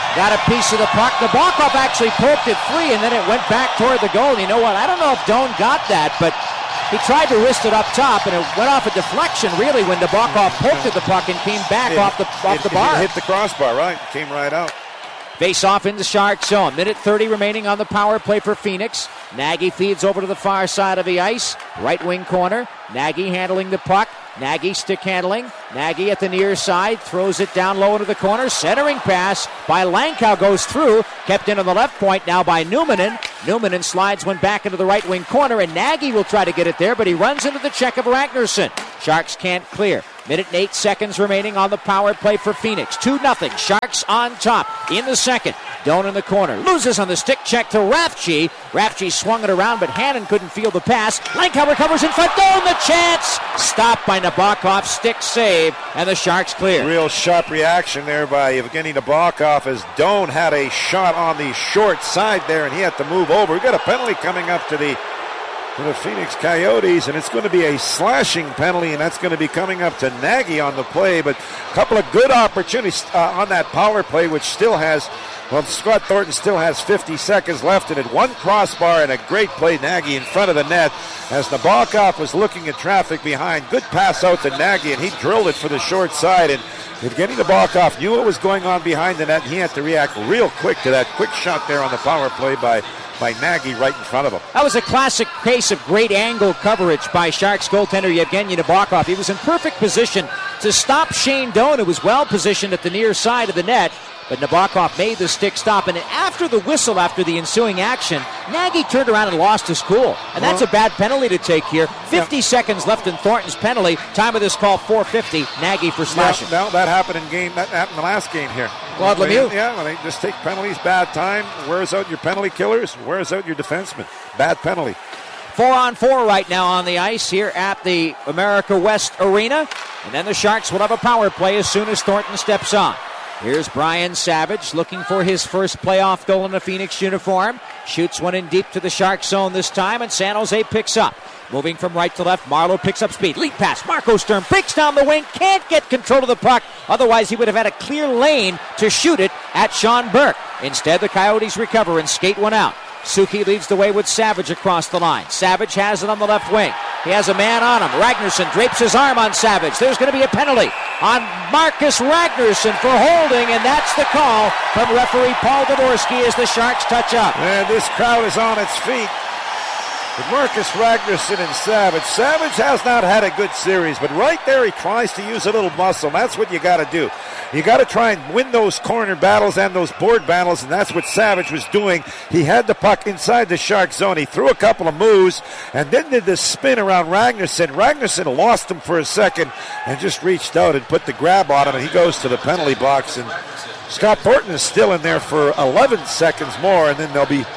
got a piece of the puck. Nabokov actually poked it free, and then it went back toward the goal. And you know what? I don't know if Doan got that, but he tried to wrist it up top, and it went off a deflection, really, when Nabokov poked at the puck and came back off the bar. It hit the crossbar, right? Came right out. Face off into Shark zone. Minute 30 remaining on the power play for Phoenix. Nagy feeds over to the far side of the ice. Right wing corner. Nagy handling the puck. Nagy stick handling. Nagy at the near side. Throws it down low into the corner. Centering pass by Langkow goes through. Kept in on the left point now by Numminen. Numminen slides one back into the right wing corner, and Nagy will try to get it there, but he runs into the check of Ragnarsson. Sharks can't clear. Minute and 8 seconds remaining on the power play for Phoenix. 2-0. Sharks on top in the second. Doan in the corner. Loses on the stick check to Rafchi. Rafchi swung it around, but Hannon couldn't field the pass. Langkow recovers in front. Doan the chance. Stopped by Nabokov. Stick save, and the Sharks clear. Real sharp reaction there by Evgeny Nabokov as Doan had a shot on the short side there, and he had to move over. We got a penalty coming up to the Phoenix Coyotes, and it's going to be a slashing penalty, and that's going to be coming up to Nagy on the play. But a couple of good opportunities on that power play, which still has, Scott Thornton still has 50 seconds left, and at one crossbar and a great play, Nagy in front of the net as Nabokov was looking at traffic behind. Good pass out to Nagy, and he drilled it for the short side, and Evgeny Nabokov knew what was going on behind the net, and he had to react real quick to that quick shot there on the power play by Nagy right in front of him. That was a classic case of great angle coverage by Sharks goaltender Evgeny Nabokov. He was in perfect position to stop Shane Doan, who was well positioned at the near side of the net. But Nabokov made the stick stop, and after the whistle, after the ensuing action, Nagy turned around and lost his cool. And that's a bad penalty to take here. 50 seconds left in Thornton's penalty. Time of this call, 4:50. Nagy for slashing. Now that happened that happened in the last game here. Claude Lemieux. Yeah, when they just take penalties, bad time, wears out your penalty killers, wears out your defensemen. Bad penalty. 4-on-4 right now on the ice here at the America West Arena. And then the Sharks will have a power play as soon as Thornton steps on. Here's Brian Savage looking for his first playoff goal in a Phoenix uniform. Shoots one in deep to the Shark zone this time, and San Jose picks up. Moving from right to left, Marleau picks up speed. Lead pass, Marco Sturm breaks down the wing, can't get control of the puck. Otherwise, he would have had a clear lane to shoot it at Sean Burke. Instead, the Coyotes recover and skate one out. Suki leads the way with Savage across the line. Savage has it on the left wing. He has a man on him. Ragnarsson drapes his arm on Savage. There's going to be a penalty on Marcus Ragnarsson for holding, and that's the call from referee Paul Dvorsky as the Sharks touch up. And this crowd is on its feet. With Marcus Ragnarsson and Savage. Savage has not had a good series, but right there he tries to use a little muscle. That's what you got to do. You got to try and win those corner battles and those board battles, and that's what Savage was doing. He had the puck inside the Shark zone. He threw a couple of moves and then did this spin around Ragnarsson. Ragnarsson lost him for a second and just reached out and put the grab on him, and he goes to the penalty box. And Scott Thornton is still in there for 11 seconds more, and then they'll be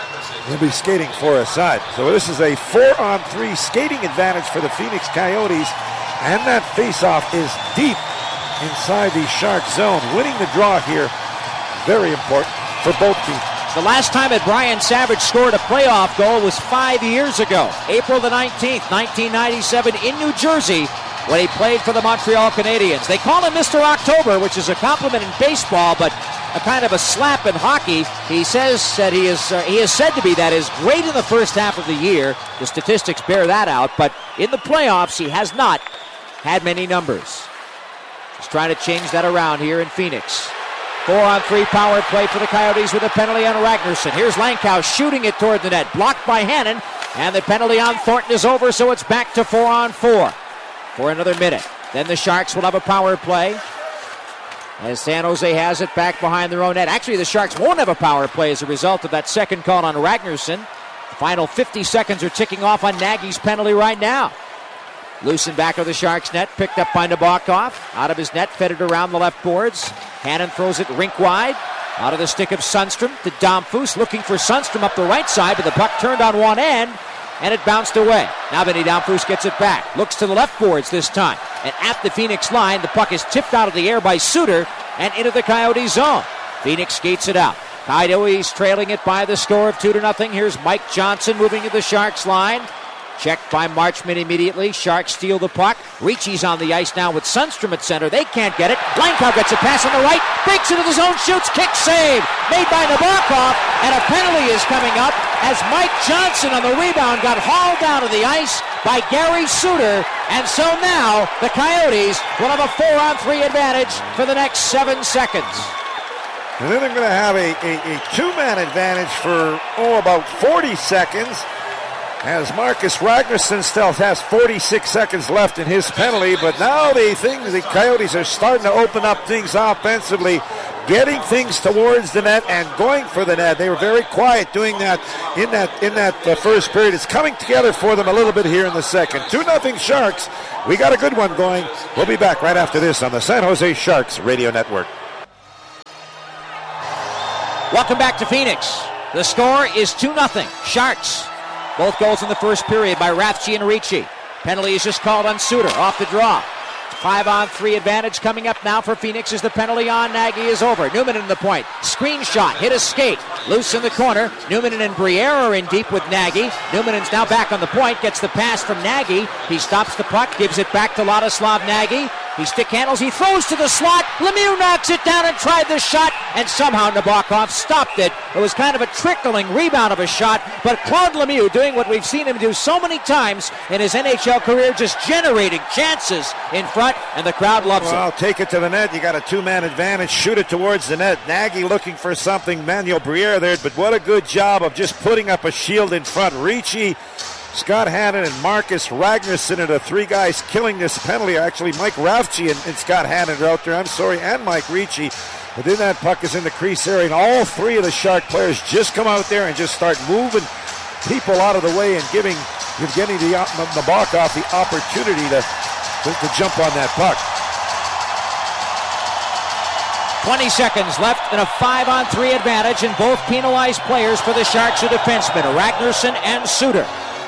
skating for a side. So this is a 4-on-3 skating advantage for the Phoenix Coyotes, and that faceoff is deep inside the Shark zone. Winning the draw here, very important for both teams. The last time that Brian Savage scored a playoff goal was 5 years ago, April the 19th, 1997 in New Jersey, when he played for the Montreal Canadiens. They call him Mr. October, which is a compliment in baseball, but a kind of a slap in hockey. He says that he is said to be that is great in the first half of the year. The statistics bear that out, but in the playoffs he has not had many numbers. He's trying to change that around here in Phoenix. 4-on-3 power play for the Coyotes with a penalty on Ragnarsson. Here's Langkow shooting it toward the net, blocked by Hannon, and the penalty on Thornton is over, so it's back to 4-on-4 for another minute. Then the Sharks will have a power play as San Jose has it back behind their own net. Actually, the Sharks won't have a power play as a result of that second call on Ragnarsson. The final 50 seconds are ticking off on Nagy's penalty right now. Loose in back of the Sharks net, picked up by Nabokov. Out of his net, fed it around the left boards. Hannon throws it rink wide. Out of the stick of Sundstrom to Domfus, looking for Sundstrom up the right side, but the puck turned on one end, and it bounced away. Now Vinny Domfus gets it back. Looks to the left boards this time. And at the Phoenix line, the puck is tipped out of the air by Suter and into the Coyote zone. Phoenix skates it out. Coyotes trailing it by the score of 2-0. Here's Mike Johnson moving to the Sharks line. Checked by Marchment immediately. Sharks steal the puck. Ricci's on the ice now with Sundstrom at center. They can't get it. Langkow gets a pass on the right. Breaks into the zone. Shoots. Kick save. Made by Nabokov. And a penalty is coming up as Mike Johnson on the rebound got hauled down to the ice by Gary Suter. And so now the Coyotes will have a 4-on-3 advantage for the next 7 seconds. And then they're going to have a two-man advantage for, about 40 seconds. As Marcus Ragnarsson still has 46 seconds left in his penalty, but now the Coyotes are starting to open up things offensively, getting things towards the net and going for the net. They were very quiet doing that in that first period. It's coming together for them a little bit here in the second. 2-0 Sharks. We got a good one going. We'll be back right after this on the San Jose Sharks Radio Network. Welcome back to Phoenix. The score is 2-0 Sharks. Both goals in the first period by Rathje and Ricci. Penalty is just called on Suter off the draw. 5-on-3 advantage coming up now for Phoenix as the penalty on Nagy is over. Newman in the point. Screen shot. Hit a skate. Loose in the corner. Newman and Briere are in deep with Nagy. Newman is now back on the point. Gets the pass from Nagy. He stops the puck. Gives it back to Ladislav Nagy. He stick handles. He throws to the slot. Lemieux knocks it down and tried the shot. And somehow Nabokov stopped it. It was kind of a trickling rebound of a shot. But Claude Lemieux doing what we've seen him do so many times in his NHL career, just generating chances in front. And the crowd loves it. Well, take it to the net. You got a two-man advantage. Shoot it towards the net. Nagy looking for something. Manuel Briere there. But what a good job of just putting up a shield in front. Ricci, Scott Hannon, and Marcus Ragnarsson are the three guys killing this penalty. Actually, Mike Rathje and Scott Hannon are out there. And Mike Ricci. But then that puck is in the crease area, and all three of the Shark players just come out there and just start moving people out of the way and giving Evgeny Nabokov the opportunity to jump on that puck. 20 seconds left in a 5-on-3 advantage, and both penalized players for the Sharks are defensemen, Ragnarsson and Suter.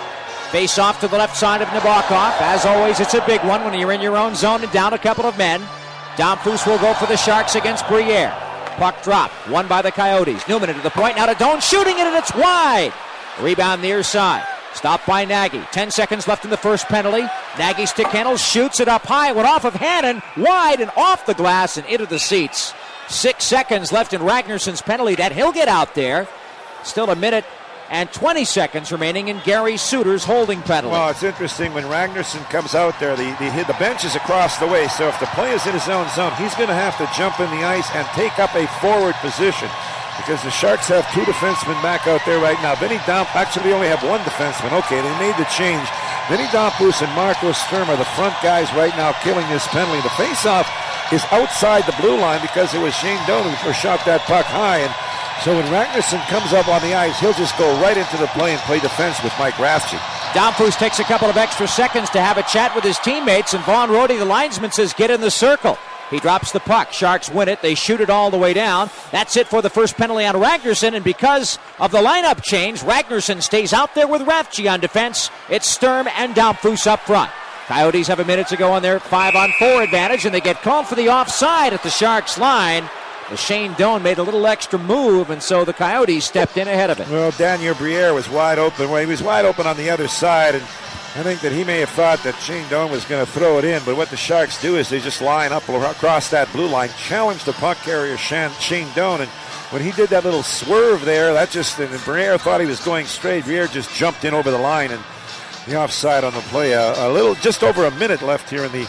Face off to the left side of Nabokov. As always, it's a big one when you're in your own zone and down a couple of men. Domfus will go for the Sharks against Briere. Puck drop, won by the Coyotes. Newman into the point, now to Doan, shooting it, and it's wide. Rebound near side. Stopped by Nagy. 10 seconds left in the first penalty. Nagy stick handles, shoots it up high, went off of Hannon, wide and off the glass and into the seats. 6 seconds left in Ragnarsson's penalty that he'll get out there. Still a minute and 20 seconds remaining in Gary Suter's holding penalty. Well, it's interesting when Ragnarsson comes out there, the bench is across the way, so if the play is in his own zone, he's going to have to jump in the ice and take up a forward position, because the Sharks have two defensemen back out there right now. Vinny Domfus, actually they only have one defenseman. Okay, they made the change. Vinny Domfus and Marco Sturm are the front guys right now killing this penalty. The face-off is outside the blue line because it was Shane Doan who shot that puck high, and so when Ragnarsson comes up on the ice, he'll just go right into the play and play defense with Mike Rathje. Domfus takes a couple of extra seconds to have a chat with his teammates, and Vaughn Rohde, the linesman, says, get in the circle. He drops the puck. Sharks win it. They shoot it all the way down. That's it for the first penalty on Ragnarsson, and because of the lineup change, Ragnarsson stays out there with Rathje on defense. It's Sturm and Domfus up front. Coyotes have a minute to go on their 5-on-4 advantage, and they get called for the offside at the Sharks line. Shane Doan made a little extra move, and so the Coyotes stepped in ahead of it. Well, Daniel Briere was wide open. Well, he was wide open on the other side, and I think that he may have thought that Shane Doan was going to throw it in, but what the Sharks do is they just line up across that blue line, challenge the puck carrier Shane Doan, and when he did that little swerve there, and Briere thought he was going straight. Briere just jumped in over the line, and the offside on the play. Just over a minute left here in the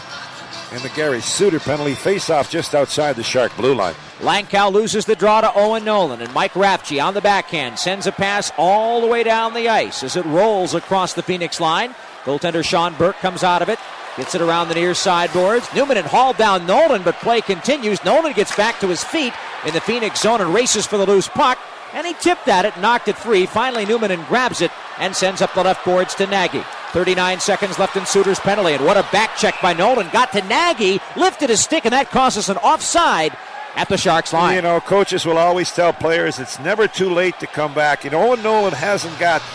Gary Suter penalty. Face-off just outside the Shark blue line. Langkow loses the draw to Owen Nolan, and Mike Rathje on the backhand sends a pass all the way down the ice as it rolls across the Phoenix line. Goaltender Sean Burke comes out of it, gets it around the near sideboards. Newman had hauled down Nolan, but play continues. Nolan gets back to his feet in the Phoenix zone and races for the loose puck, and he tipped at it, knocked it free. Finally, Newman grabs it and sends up the left boards to Nagy. 39 seconds left in Suter's penalty, and what a back check by Nolan. Got to Nagy, lifted his stick, and that causes an offside at the Sharks line. You know, coaches will always tell players it's never too late to come back. You know, Owen Nolan hasn't got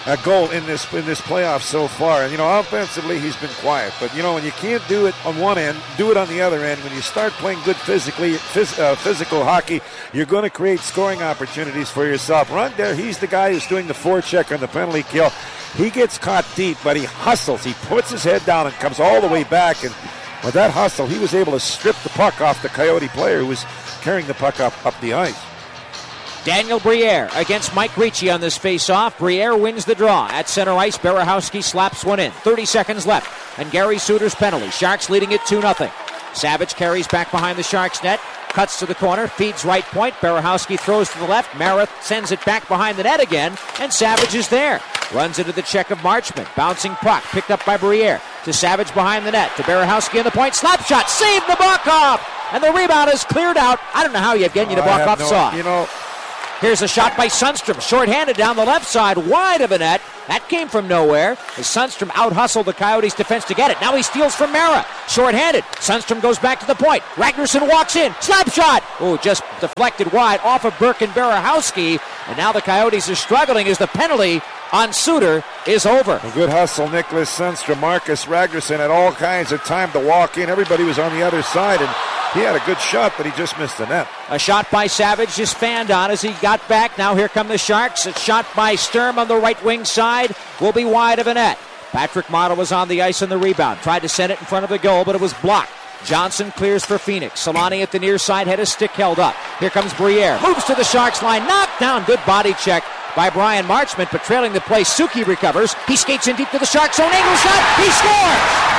goal in this playoff so far. And, offensively, he's been quiet. But, when you can't do it on one end, do it on the other end. When you start playing good physical hockey, you're going to create scoring opportunities for yourself. Rondell, he's the guy who's doing the forecheck on the penalty kill. He gets caught deep, but he hustles. He puts his head down and comes all the way back. And with that hustle, he was able to strip the puck off the Coyote player who was carrying the puck up the ice. Daniel Briere against Mike Ricci on this face-off. Briere wins the draw. At center ice, Berehowski slaps one in. 30 seconds left, and Gary Suter's penalty. Sharks leading it 2-0. Savage carries back behind the Sharks net, cuts to the corner, feeds right point. Berehowski throws to the left. Marath sends it back behind the net again, and Savage is there. Runs into the check of Marchment. Bouncing puck, picked up by Briere. To Savage behind the net. To Berehowski on the point. Slap shot, saved Nabokov! And the rebound is cleared out. I don't know how Yevgeny Nabokov saw it. Here's a shot by Sundstrom, shorthanded down the left side, wide of the net. That came from nowhere as Sundstrom out-hustled the Coyotes' defense to get it. Now he steals from Mara, shorthanded. Sundstrom goes back to the point. Ragnarsson walks in, slap shot. Oh, just deflected wide off of Burke and Berehowski. And now the Coyotes are struggling as the penalty on Suter is over. A good hustle, Nicholas Sundstrom. Marcus Ragnarsson had all kinds of time to walk in. Everybody was on the other side, and he had a good shot, but he just missed the net. A shot by Savage just fanned on as he got back. Now here come the Sharks. A shot by Sturm on the right wing side will be wide of a net. Patrick Marleau was on the ice on the rebound. Tried to send it in front of the goal, but it was blocked. Johnson clears for Phoenix. Solani at the near side had his stick held up. Here comes Briere. Moves to the Sharks line. Knocked down. Good body check by Brian Marchment, but trailing the play, Suki recovers. He skates in deep to the Sharks' own angle shot. He scores!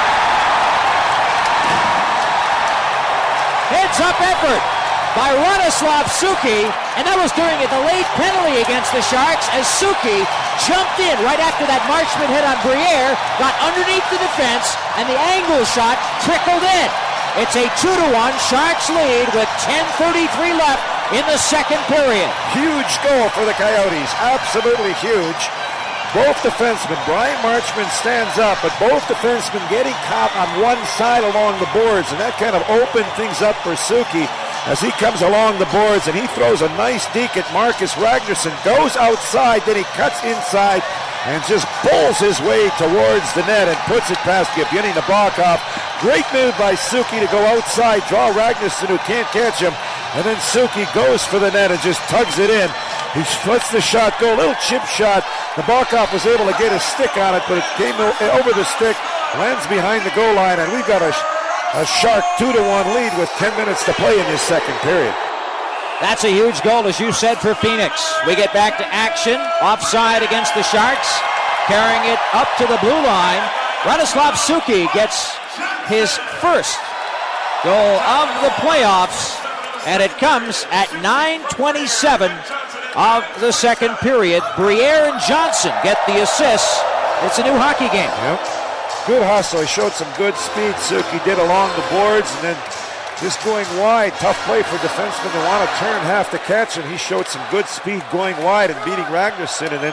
Heads-up effort by Radoslav Suki, and that was during the late penalty against the Sharks as Suki jumped in right after that Marchment hit on Briere, got underneath the defense, and the angle shot trickled in. It's a 2-1 Sharks lead with 10:33 left in the second period. Huge goal for the Coyotes, absolutely huge. Both defensemen, Brian Marchment stands up, but both defensemen getting caught on one side along the boards, and that kind of opened things up for Suki as he comes along the boards, and he throws a nice deke at Marcus Ragnarsson, goes outside, then he cuts inside, and just pulls his way towards the net and puts it past Yevgeny Nabokov. Great move by Suki to go outside, draw Ragnarsson who can't catch him, and then Suki goes for the net and just tugs it in. He lets the shot go, a little chip shot. Nabokov was able to get his stick on it, but it came over the stick, lands behind the goal line, and we've got a Shark 2-1 lead with 10 minutes to play in this second period. That's a huge goal, as you said, for Phoenix. We get back to action. Offside against the Sharks. Carrying it up to the blue line. Radoslav Suki gets his first goal of the playoffs, and it comes at 9:27 of the second period. Briere and Johnson get the assists. It's a new hockey game. Yep. Good hustle. He showed some good speed, Suki did along the boards, and then just going wide. Tough play for defensemen to want to turn half to catch him. He showed some good speed going wide and beating Ragnarsson and then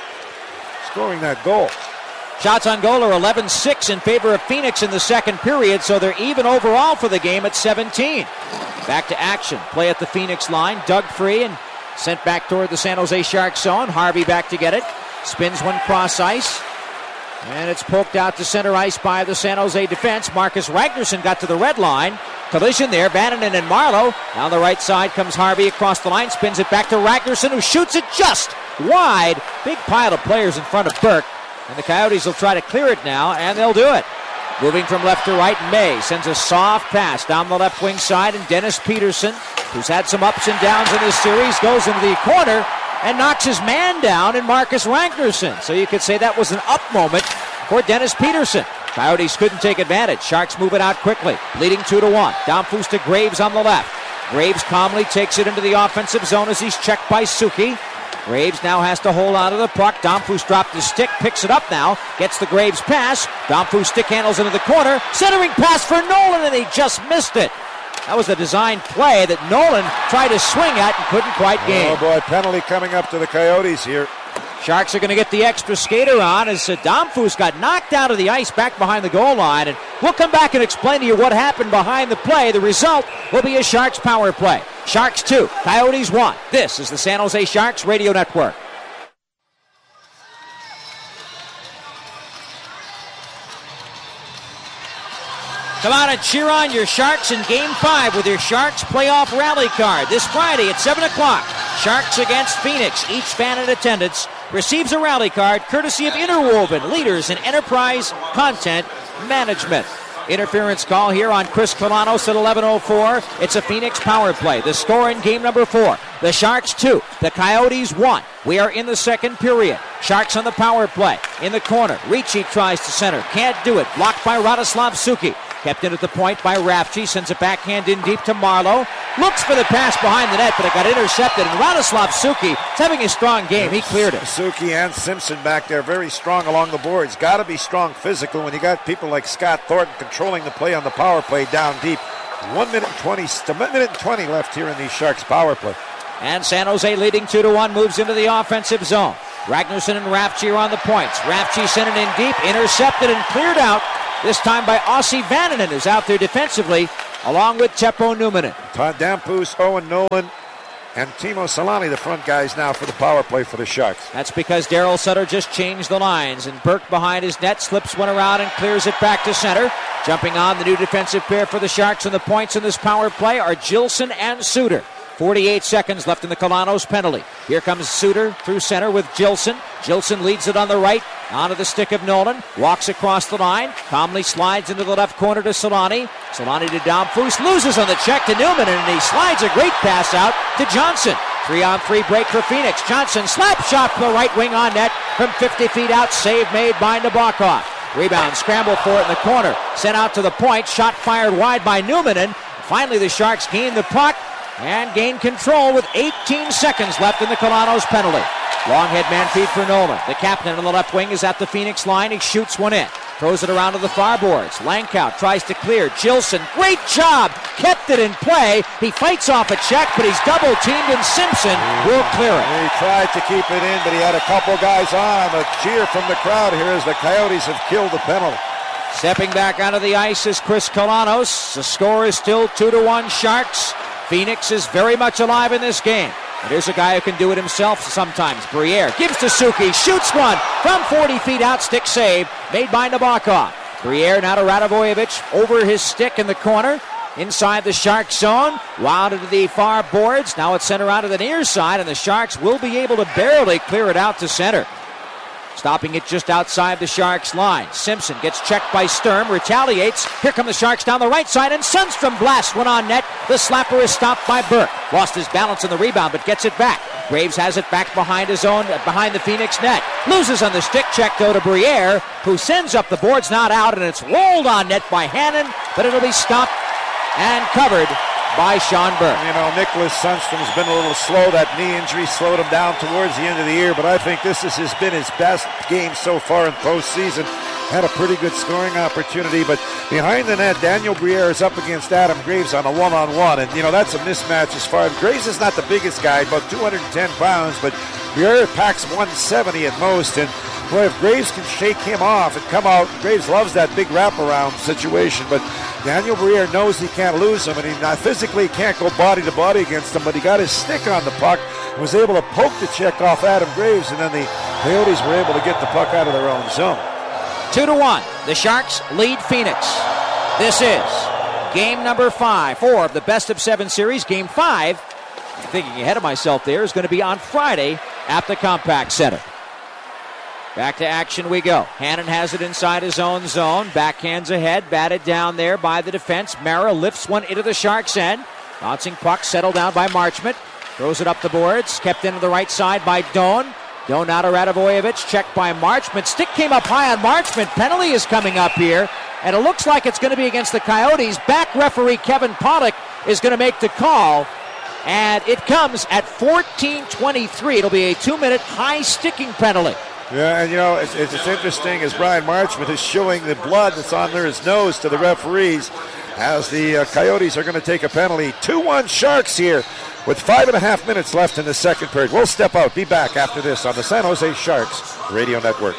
scoring that goal. Shots on goal are 11-6 in favor of Phoenix in the second period, so they're even overall for the game at 17. Back to action. Play at the Phoenix line. Dug free and sent back toward the San Jose Sharks zone. Harvey back to get it. Spins one cross ice. And it's poked out to center ice by the San Jose defense. Marcus Ragnarsson got to the red line. Collision there. Bannon and Marleau. Down the right side comes Harvey across the line. Spins it back to Ragnarsson, who shoots it just wide. Big pile of players in front of Burke. And the Coyotes will try to clear it now, and they'll do it. Moving from left to right, May sends a soft pass down the left wing side, and Dennis Peterson, who's had some ups and downs in this series, goes into the corner and knocks his man down in Marcus Ragnarsson. So you could say that was an up moment for Dennis Peterson. Coyotes couldn't take advantage. Sharks move it out quickly, leading 2-1. Domfus to Graves on the left. Graves calmly takes it into the offensive zone as he's checked by Suki. Graves now has to hold on to the puck. Domfus dropped his stick, picks it up now, gets the Graves pass. Domfus stick handles into the corner. Centering pass for Nolan, and he just missed it. That was the design play that Nolan tried to swing at and couldn't quite gain. Oh boy, penalty coming up to the Coyotes here. Sharks are going to get the extra skater on as Domfus got knocked out of the ice back behind the goal line. And we'll come back and explain to you what happened behind the play. The result will be a Sharks power play. Sharks 2, Coyotes 1. This is the San Jose Sharks Radio Network. Come out and cheer on your Sharks in Game 5 with your Sharks Playoff Rally Card. This Friday at 7 o'clock, Sharks against Phoenix. Each fan in attendance receives a rally card courtesy of Interwoven, leaders in enterprise content management. Interference call here on Chris Kalanos at 11:04. It's a Phoenix power play. The score in game number 4. The Sharks 2. The Coyotes 1. We are in the second period. Sharks on the power play. In the corner. Ricci tries to center. Can't do it. Blocked by Radoslav Suki. Kept in at the point by Rafchi. Sends a backhand in deep to Marlowe. Looks for the pass behind the net, but it got intercepted. And Radoslav Suki is having a strong game. He cleared it. Suki and Simpson back there, very strong along the boards. Got to be strong physical when you got people like Scott Thornton controlling the play on the power play down deep. 1 minute and 20 left here in the Sharks power play. And San Jose leading 2-1 moves into the offensive zone. Ragnarsson and Rafchi are on the points. Rafchi sent it in deep, intercepted and cleared out. This time by Ossi Vananen, who's out there defensively, along with Teppo Numminen. Todd Dampus, Owen Nolan, and Timo Solani, the front guys now for the power play for the Sharks. That's because Daryl Sutter just changed the lines, and Burke behind his net slips one around and clears it back to center. Jumping on the new defensive pair for the Sharks, and the points in this power play are Gilson and Suter. 48 seconds left in the Kalanos penalty. Here comes Suter through center with Gilson. Gilson leads it on the right, onto the stick of Nolan. Walks across the line, calmly slides into the left corner to Solani. Solani to Domfus, loses on the check to Newman, and he slides a great pass out to Johnson. 3-on-3 break for Phoenix. Johnson slap shot from the right wing on net from 50 feet out. Save made by Nabokov. Rebound, scramble for it in the corner. Sent out to the point, shot fired wide by Newman, and finally the Sharks gain the puck and gain control with 18 seconds left in the Kalanos penalty. Long head man feed for Nolan. The captain on the left wing is at the Phoenix line. He shoots one in. Throws it around to the far boards. Langkout tries to clear. Gilson, great job. Kept it in play. He fights off a check, but he's double teamed, and Simpson will clear it. He tried to keep it in, but he had a couple guys on. A cheer from the crowd here as the Coyotes have killed the penalty. Stepping back onto the ice is Chris Kalanos. The score is still 2-1 Sharks. Phoenix is very much alive in this game. And here's a guy who can do it himself sometimes. Briere gives to Suki, shoots one from 40 feet out, stick save made by Nabokov. Briere now to Radivojevic over his stick in the corner. Inside the Sharks zone, wound into the far boards. Now it's sent around to the near side, and the Sharks will be able to barely clear it out to center. Stopping it just outside the Sharks line. Simpson gets checked by Sturm, retaliates. Here come the Sharks down the right side, and Sundstrom blasts one on net. The slapper is stopped by Burke. Lost his balance on the rebound, but gets it back. Graves has it back behind his own, behind the Phoenix net. Loses on the stick check, though, to Briere, who sends up the boards, not out, and it's rolled on net by Hannon, but it'll be stopped and covered by Sean Burke. You know, Nicholas Sundstrom's been a little slow. That knee injury slowed him down towards the end of the year, but I think this has been his best game so far in postseason. Had a pretty good scoring opportunity, but behind the net, Daniel Briere is up against Adam Graves on a one-on-one, and, you know, that's a mismatch as far as Graves is not the biggest guy, about 210 pounds, but Briere packs 170 at most, and boy, if Graves can shake him off and come out, Graves loves that big wraparound situation, but Daniel Briere knows he can't lose him, and he physically can't go body to body against him, but he got his stick on the puck, was able to poke the check off Adam Graves, and then the Coyotes were able to get the puck out of their own zone. 2-1. The Sharks lead Phoenix. This is game number 4 of the best of 7 series. Game 5, I'm thinking ahead of myself there, is going to be on Friday at the Compaq Center. Back to action we go. Hannon has it inside his own zone. Backhands ahead, batted down there by the defense. Mara lifts one into the Sharks' end. Bouncing puck settled down by Marchment. Throws it up the boards. Kept into the right side by Doan. Doan out to Radivojevic. Checked by Marchment. Stick came up high on Marchment. Penalty is coming up here. And it looks like it's going to be against the Coyotes. Back referee Kevin Pollock is going to make the call. And it comes at 14:23. It'll be a 2-minute high sticking penalty. Yeah, and you know, it's interesting as Brian Marchment is showing the blood that's on his nose to the referees as the Coyotes are going to take a penalty. 2-1 Sharks here with 5.5 minutes left in the second period. We'll step out. Be back after this on the San Jose Sharks Radio Network.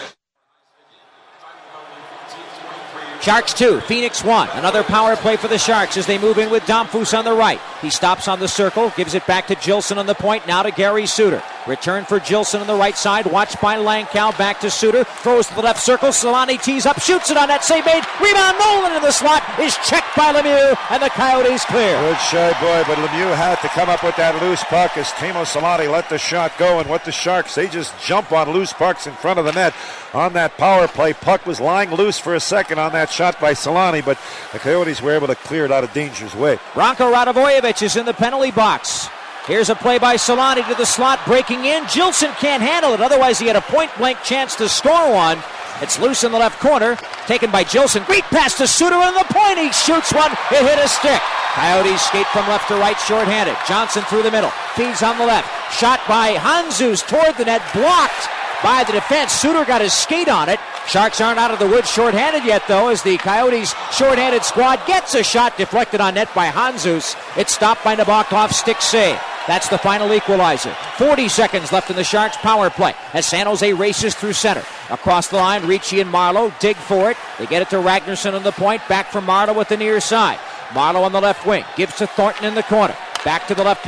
Sharks 2, Phoenix 1. Another power play for the Sharks as they move in with Domfus on the right. He stops on the circle, gives it back to Gilson on the point, now to Gary Suter. Return for Gilson on the right side. Watched by Langkow. Back to Suter. Throws to the left circle. Solani tees up. Shoots it on net. Save made. Rebound. Nolan in the slot. Is checked by Lemieux. And the Coyotes clear. Good shy boy, but Lemieux had to come up with that loose puck as Teemu Solani let the shot go. And what the Sharks, they just jump on loose pucks in front of the net on that power play. Puck was lying loose for a second on that shot by Solani, but the Coyotes were able to clear it out of danger's way. Branko Radivojevic is in the penalty box. Here's a play by Solani to the slot, breaking in. Gilson can't handle it, otherwise he had a point-blank chance to score one. It's loose in the left corner, taken by Gilson. Great pass to Suter on the point. He shoots one. It hit a stick. Coyotes skate from left to right, shorthanded. Johnson through the middle. Feeds on the left. Shot by Handzus toward the net. Blocked by the defense. Suter got his skate on it. Sharks aren't out of the woods shorthanded yet, though, as the Coyotes' shorthanded squad gets a shot deflected on net by Handzus. It's stopped by Nabokov's stick save. That's the final equalizer. 40 seconds left in the Sharks' power play as San Jose races through center. Across the line, Ricci and Marleau dig for it. They get it to Ragnarsson on the point. Back from Marleau with the near side. Marleau on the left wing. Gives to Thornton in the corner. Back to the left